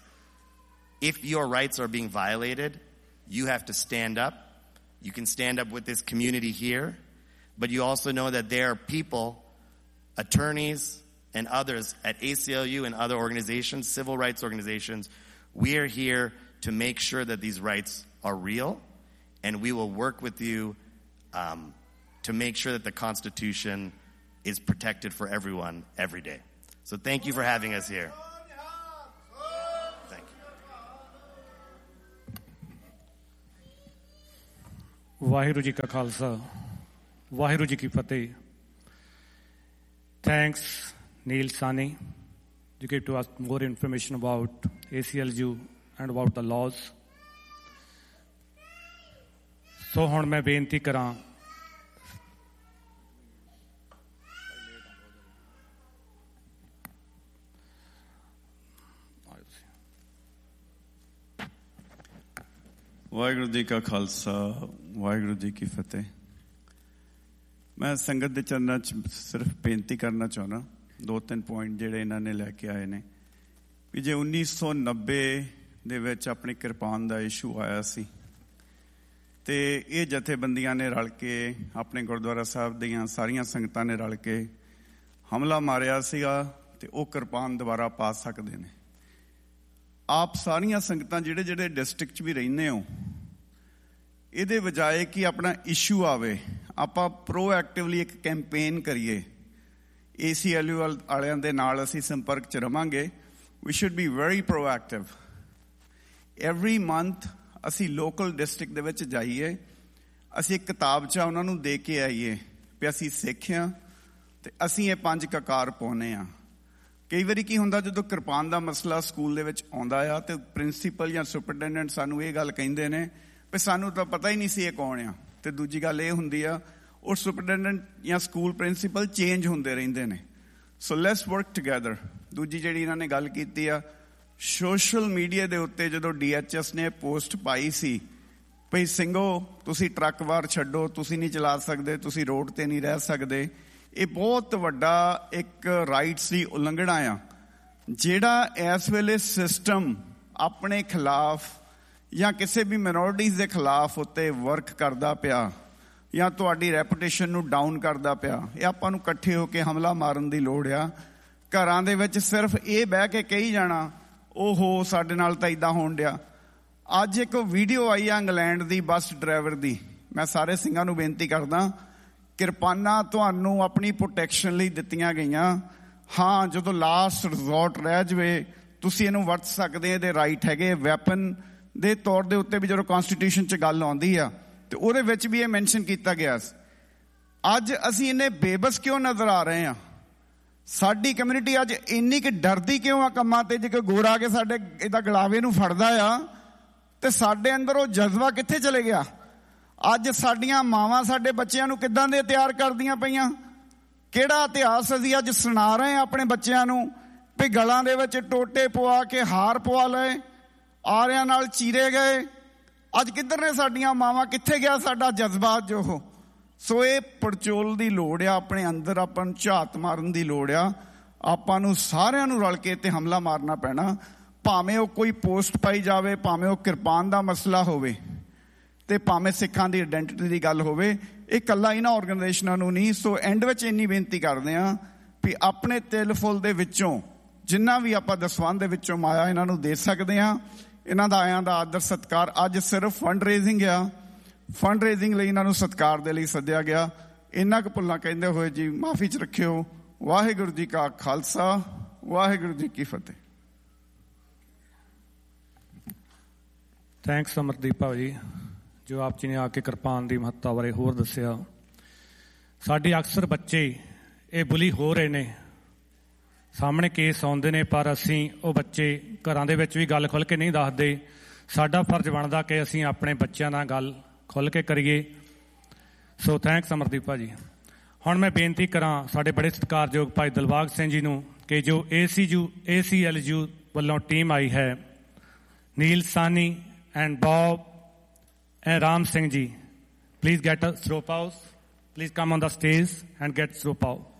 S6: If your rights are being violated, you have to stand up. You can stand up with this community here, but you also know that there are people, attorneys, and others at A C L U and other organizations, civil rights organizations. We are here to make sure that these rights are real, and we will work with you um, to make sure that the Constitution is protected for everyone every day. So thank you for having us here. Thank you.
S2: Vaheguru Ji Ka Khalsa, Vaheguru Ji Ki Fateh. Thanks, Neil Sani. You gave to us more information about A C L U and about the laws. So ਹੁਣ ਮੈਂ ਬੇਨਤੀ ਕਰਾਂ
S7: ਵਾਹਿਗੁਰੂ ਜੀ ਕਾ ਖਾਲਸਾ ਵਾਹਿਗੁਰੂ ਜੀ ਕੀ ਫਤਿਹ। ਮੈਂ ਸੰਗਤ ਦੇ ਚਰਨਾਂ 'ਚ ਸਿਰਫ ਬੇਨਤੀ ਕਰਨਾ ਚਾਹੁੰਦਾ, ਦੋ ਤਿੰਨ ਪੁਆਇੰਟ ਜਿਹੜੇ ਇਹਨਾਂ ਨੇ ਲੈ ਕੇ ਆਏ ਨੇ ਵੀ ਜੇ ਉੱਨੀ ਸੌ ਨੱਬੇ ਦੇ ਵਿੱਚ ਆਪਣੀ ਕਿਰਪਾਨ ਦਾ ਇਸ਼ੂ ਆਇਆ ਸੀ ਤੇ ਇਹ ਜਥੇਬੰਦੀਆਂ ਨੇ ਰਲ ਕੇ ਆਪਣੇ ਗੁਰਦੁਆਰਾ ਸਾਹਿਬ ਦੀਆਂ ਸਾਰੀਆਂ ਸੰਗਤਾਂ ਨੇ ਰਲ ਕੇ ਹਮਲਾ ਮਾਰਿਆ ਸੀਗਾ ਤੇ ਉਹ ਕਿਰਪਾਨ ਦੁਬਾਰਾ ਪਾ ਸਕਦੇ ਨੇ। ਆਪ ਸਾਰੀਆਂ ਸੰਗਤਾਂ ਜਿਹੜੇ ਜਿਹੜੇ ਡਿਸਟ੍ਰਿਕਟ 'ਚ ਵੀ ਰਹਿੰਦੇ ਹੋ, ਇਹਦੇ ਬਜਾਏ ਕਿ ਆਪਣਾ ਇਸ਼ੂ ਆਵੇ, ਆਪਾਂ ਪ੍ਰੋਐਕਟਿਵਲੀ ਇੱਕ ਕੈਂਪੇਨ ਕਰੀਏ। ਏ ਸੀ ਐਲ ਯੂ ਵਾਲਿਆਂ ਦੇ ਨਾਲ ਅਸੀਂ ਸੰਪਰਕ 'ਚ ਰਵਾਂਗੇ। We should be very proactive. Every month ਅਸੀਂ ਲੋਕਲ ਡਿਸਟ੍ਰਿਕਟ ਦੇ ਵਿੱਚ ਜਾਈਏ, ਅਸੀਂ ਇੱਕ ਕਿਤਾਬਚਾ ਉਹਨਾਂ ਨੂੰ ਦੇ ਕੇ ਆਈਏ ਵੀ ਅਸੀਂ ਸਿੱਖ ਹਾਂ ਤੇ ਅਸੀਂ ਇਹ ਪੰਜ ਕਕਾਰ ਪਾਉਂਦੇ ਹਾਂ। ਕਈ ਵਾਰੀ ਕੀ ਹੁੰਦਾ, ਜਦੋਂ ਕਿਰਪਾਨ ਦਾ ਮਸਲਾ ਸਕੂਲ ਦੇ ਵਿੱਚ ਆਉਂਦਾ ਆ ਤੇ ਪ੍ਰਿੰਸੀਪਲ ਜਾਂ ਸੁਪਰਡੈਂਡੈਂਟ ਸਾਨੂੰ ਇਹ ਗੱਲ ਕਹਿੰਦੇ ਨੇ ਵੀ ਸਾਨੂੰ ਤਾਂ ਪਤਾ ਹੀ ਨਹੀਂ ਸੀ ਇਹ ਕੌਣ ਆ। ਤੇ ਦੂਜੀ ਗੱਲ ਇਹ ਹੁੰਦੀ ਆ ਉਹ ਸੁਪਰਡੈਂਡੈਂਟ ਜਾਂ ਸਕੂਲ ਪ੍ਰਿੰਸੀਪਲ ਚੇਂਜ ਹੁੰਦੇ ਰਹਿੰਦੇ ਨੇ। So let's work together. ਦੂਜੀ ਜਿਹੜੀ ਇਹਨਾਂ ਨੇ ਗੱਲ ਕੀਤੀ ਆ, ਸੋਸ਼ਲ ਮੀਡੀਆ ਦੇ ਉੱਤੇ ਜਦੋਂ ਡੀ ਐਚ ਐਸ ਨੇ ਪੋਸਟ ਪਾਈ ਸੀ ਭਈ ਸਿੰਘੋ ਤੁਸੀਂ ਟਰੱਕ ਬਾਹਰ ਛੱਡੋ, ਤੁਸੀਂ ਨਹੀਂ ਚਲਾ ਸਕਦੇ, ਤੁਸੀਂ ਰੋਡ ਤੇ ਨਹੀਂ ਰਹਿ ਸਕਦੇ, ਇਹ ਬਹੁਤ ਵੱਡਾ ਇੱਕ ਰਾਈਟਸ ਦੀ ਉਲੰਘਣਾ ਆ ਜਿਹੜਾ ਇਸ ਵੇਲੇ ਸਿਸਟਮ ਆਪਣੇ ਖਿਲਾਫ ਜਾਂ ਕਿਸੇ ਵੀ ਮਿਨੋਰਿਟੀਜ਼ ਦੇ ਖਿਲਾਫ ਉੱਤੇ ਵਰਕ ਕਰਦਾ ਪਿਆ ਜਾਂ ਤੁਹਾਡੀ ਰੈਪੂਟੇਸ਼ਨ ਨੂੰ ਡਾਊਨ ਕਰਦਾ ਪਿਆ। ਇਹ ਆਪਾਂ ਨੂੰ ਇਕੱਠੇ ਹੋ ਕੇ ਹਮਲਾ ਮਾਰਨ ਦੀ ਲੋੜ ਆ। ਘਰਾਂ ਦੇ ਵਿੱਚ ਸਿਰਫ ਇਹ ਬਹਿ ਕੇ ਕਹੀ ਜਾਣਾ ਓਹੋ ਸਾਡੇ ਨਾਲ ਤਾਂ ਏਦਾਂ ਹੋਣ ਡਿਆ। ਅੱਜ ਇੱਕ ਵੀਡੀਓ ਆਈ ਆ ਇੰਗਲੈਂਡ ਦੀ ਬੱਸ ਡਰਾਈਵਰ ਦੀ। ਮੈਂ ਸਾਰੇ ਸਿੰਘਾਂ ਨੂੰ ਬੇਨਤੀ ਕਰਦਾ, ਕਿਰਪਾਨਾਂ ਤੁਹਾਨੂੰ ਆਪਣੀ ਪ੍ਰੋਟੈਕਸ਼ਨ ਲਈ ਦਿੱਤੀਆਂ ਗਈਆਂ। ਹਾਂ, ਜਦੋਂ ਲਾਸਟ ਰਿਜ਼ੋਰਟ ਰਹਿ ਜਾਵੇ ਤੁਸੀਂ ਇਹਨੂੰ ਵਰਤ ਸਕਦੇ, ਇਹਦੇ ਰਾਈਟ ਹੈਗੇ। ਵੈਪਨ ਦੇ ਤੌਰ ਦੇ ਉੱਤੇ ਵੀ ਜਦੋਂ ਕਨਸਟੀਟਿਊਸ਼ਨ 'ਚ ਗੱਲ ਆਉਂਦੀ ਆ ਤੇ ਉਹਦੇ ਵਿੱਚ ਵੀ ਇਹ ਮੈਂਸ਼ਨ ਕੀਤਾ ਗਿਆ। ਅੱਜ ਅਸੀਂ ਇੰਨੇ ਬੇਬਸ ਕਿਉਂ ਨਜ਼ਰ ਆ ਰਹੇ ਹਾਂ? ਸਾਡੀ ਕਮਿਊਨਿਟੀ ਅੱਜ ਇੰਨੀ ਕਿ ਡਰਦੀ ਕਿਉਂ ਆ ਕੰਮਾਂ ਤੇ? ਜੇ ਕੋਈ ਗੋਰਾ ਆ ਕੇ ਸਾਡੇ ਇਹਦਾ ਗਲਾਵੇ ਨੂੰ ਫੜਦਾ ਆ ਤੇ ਸਾਡੇ ਅੰਦਰ ਉਹ ਜਜ਼ਬਾ ਕਿੱਥੇ ਚਲੇ ਗਿਆ? ਅੱਜ ਸਾਡੀਆਂ ਮਾਵਾਂ ਸਾਡੇ ਬੱਚਿਆਂ ਨੂੰ ਕਿੱਦਾਂ ਦੇ ਤਿਆਰ ਕਰਦੀਆਂ ਪਈਆਂ? ਕਿਹੜਾ ਇਤਿਹਾਸ ਅਸੀਂ ਅੱਜ ਸੁਣਾ ਰਹੇ ਹਾਂ ਆਪਣੇ ਬੱਚਿਆਂ ਨੂੰ ਵੀ ਗਲਾਂ ਦੇ ਵਿੱਚ ਟੋਟੇ ਪਵਾ ਕੇ ਹਾਰ ਪਵਾ ਲਏ, ਆਰਿਆਂ ਨਾਲ ਚੀਰੇ ਗਏ। ਅੱਜ ਕਿੱਧਰ ਨੇ ਸਾਡੀਆਂ ਮਾਵਾਂ? ਕਿੱਥੇ ਗਿਆ ਸਾਡਾ ਜਜ਼ਬਾ ਜੋ? ਸੋ ਇਹ ਪੜਚੋਲ ਦੀ ਲੋੜ ਆ, ਆਪਣੇ ਅੰਦਰ ਆਪਾਂ ਨੂੰ ਝਾਤ ਮਾਰਨ ਦੀ ਲੋੜ ਆ। ਆਪਾਂ ਨੂੰ ਸਾਰਿਆਂ ਨੂੰ ਰਲ ਕੇ ਤੇ ਹਮਲਾ ਮਾਰਨਾ ਪੈਣਾ। ਭਾਵੇਂ ਉਹ ਕੋਈ ਪੋਸਟ ਪਾਈ ਜਾਵੇ, ਭਾਵੇਂ ਉਹ ਕਿਰਪਾਨ ਦਾ ਮਸਲਾ ਹੋਵੇ ਤੇ ਭਾਵੇਂ ਸਿੱਖਾਂ ਦੀ ਆਇਡੈਂਟੀਟੀ ਦੀ ਗੱਲ ਹੋਵੇ, ਇਹ ਇਕੱਲਾ ਇਹਨਾਂ ਆਰਗੇਨਾਈਜੇਸ਼ਨਾਂ ਨੂੰ ਨਹੀਂ। ਸੋ ਐਂਡ ਵਿੱਚ ਇੰਨੀ ਬੇਨਤੀ ਕਰਦੇ ਹਾਂ ਵੀ ਆਪਣੇ ਤਿਲ ਫੁੱਲ ਦੇ ਵਿੱਚੋਂ ਜਿੰਨਾ ਵੀ ਆਪਾਂ ਦਸਵੰਧ ਦੇ ਵਿੱਚੋਂ ਮਾਇਆ ਇਹਨਾਂ ਨੂੰ ਦੇ ਸਕਦੇ ਹਾਂ। ਇਹਨਾਂ ਦਾ ਆਇਆਂ ਦਾ ਆਦਰ ਸਤਿਕਾਰ। ਅੱਜ ਸਿਰਫ ਫੰਡ ਰੇਜ਼ਿੰਗ ਆ, ਫੰਡ ਰੇਜ਼ਿੰਗ ਲਈ ਇਹਨਾਂ ਨੂੰ ਸਤਿਕਾਰ ਦੇ ਲਈ ਸੱਦਿਆ ਗਿਆ। ਇਹਨਾਂ ਕੁ ਭੁੱਲਾਂ ਕਹਿੰਦੇ ਹੋਏ ਜੀ ਮਾਫੀ 'ਚ ਰੱਖਿਓ। ਵਾਹਿਗੁਰੂ ਜੀ ਕਾ ਖਾਲਸਾ, ਵਾਹਿਗੁਰੂ ਜੀ ਕੀ ਫਤਿਹ।
S2: ਥੈਂਕਸ ਅਮਰਦੀਪ ਭਾਜੀ, ਜੋ ਆਪ ਜੀ ਨੇ ਆ ਕੇ ਕਿਰਪਾਨ ਦੀ ਮਹੱਤਤਾ ਬਾਰੇ ਹੋਰ ਦੱਸਿਆ। ਸਾਡੇ ਅਕਸਰ ਬੱਚੇ ਇਹ ਬੁਲੀ ਹੋ ਰਹੇ ਨੇ, ਸਾਹਮਣੇ ਕੇਸ ਆਉਂਦੇ ਨੇ, ਪਰ ਅਸੀਂ ਉਹ ਬੱਚੇ ਘਰਾਂ ਦੇ ਵਿੱਚ ਵੀ ਗੱਲ ਖੁੱਲ੍ਹ ਕੇ ਨਹੀਂ ਦੱਸਦੇ। ਸਾਡਾ ਫਰਜ਼ ਬਣਦਾ ਕਿ ਅਸੀਂ ਆਪਣੇ ਬੱਚਿਆਂ ਨਾਲ ਗੱਲ ਖੁੱਲ੍ਹ ਕੇ ਕਰੀਏ। ਸੋ ਥੈਂਕਸ ਅਮਰਦੀਪ ਭਾਜੀ। ਹੁਣ ਮੈਂ ਬੇਨਤੀ ਕਰਾਂ ਸਾਡੇ ਬੜੇ ਸਤਿਕਾਰਯੋਗ ਭਾਈ ਦਿਲਬਾਗ ਸਿੰਘ ਜੀ ਨੂੰ ਕਿ ਜੋ ਏ ਸੀ U A C L U ਵੱਲੋਂ ਟੀਮ ਆਈ ਹੈ, ਨੀਲ ਸਾਨੀ and Bob and Ram Singh ji, please get a ਸਰੋਪਾਓ, please come on the stage and get ਸਰੋਪਾਓ।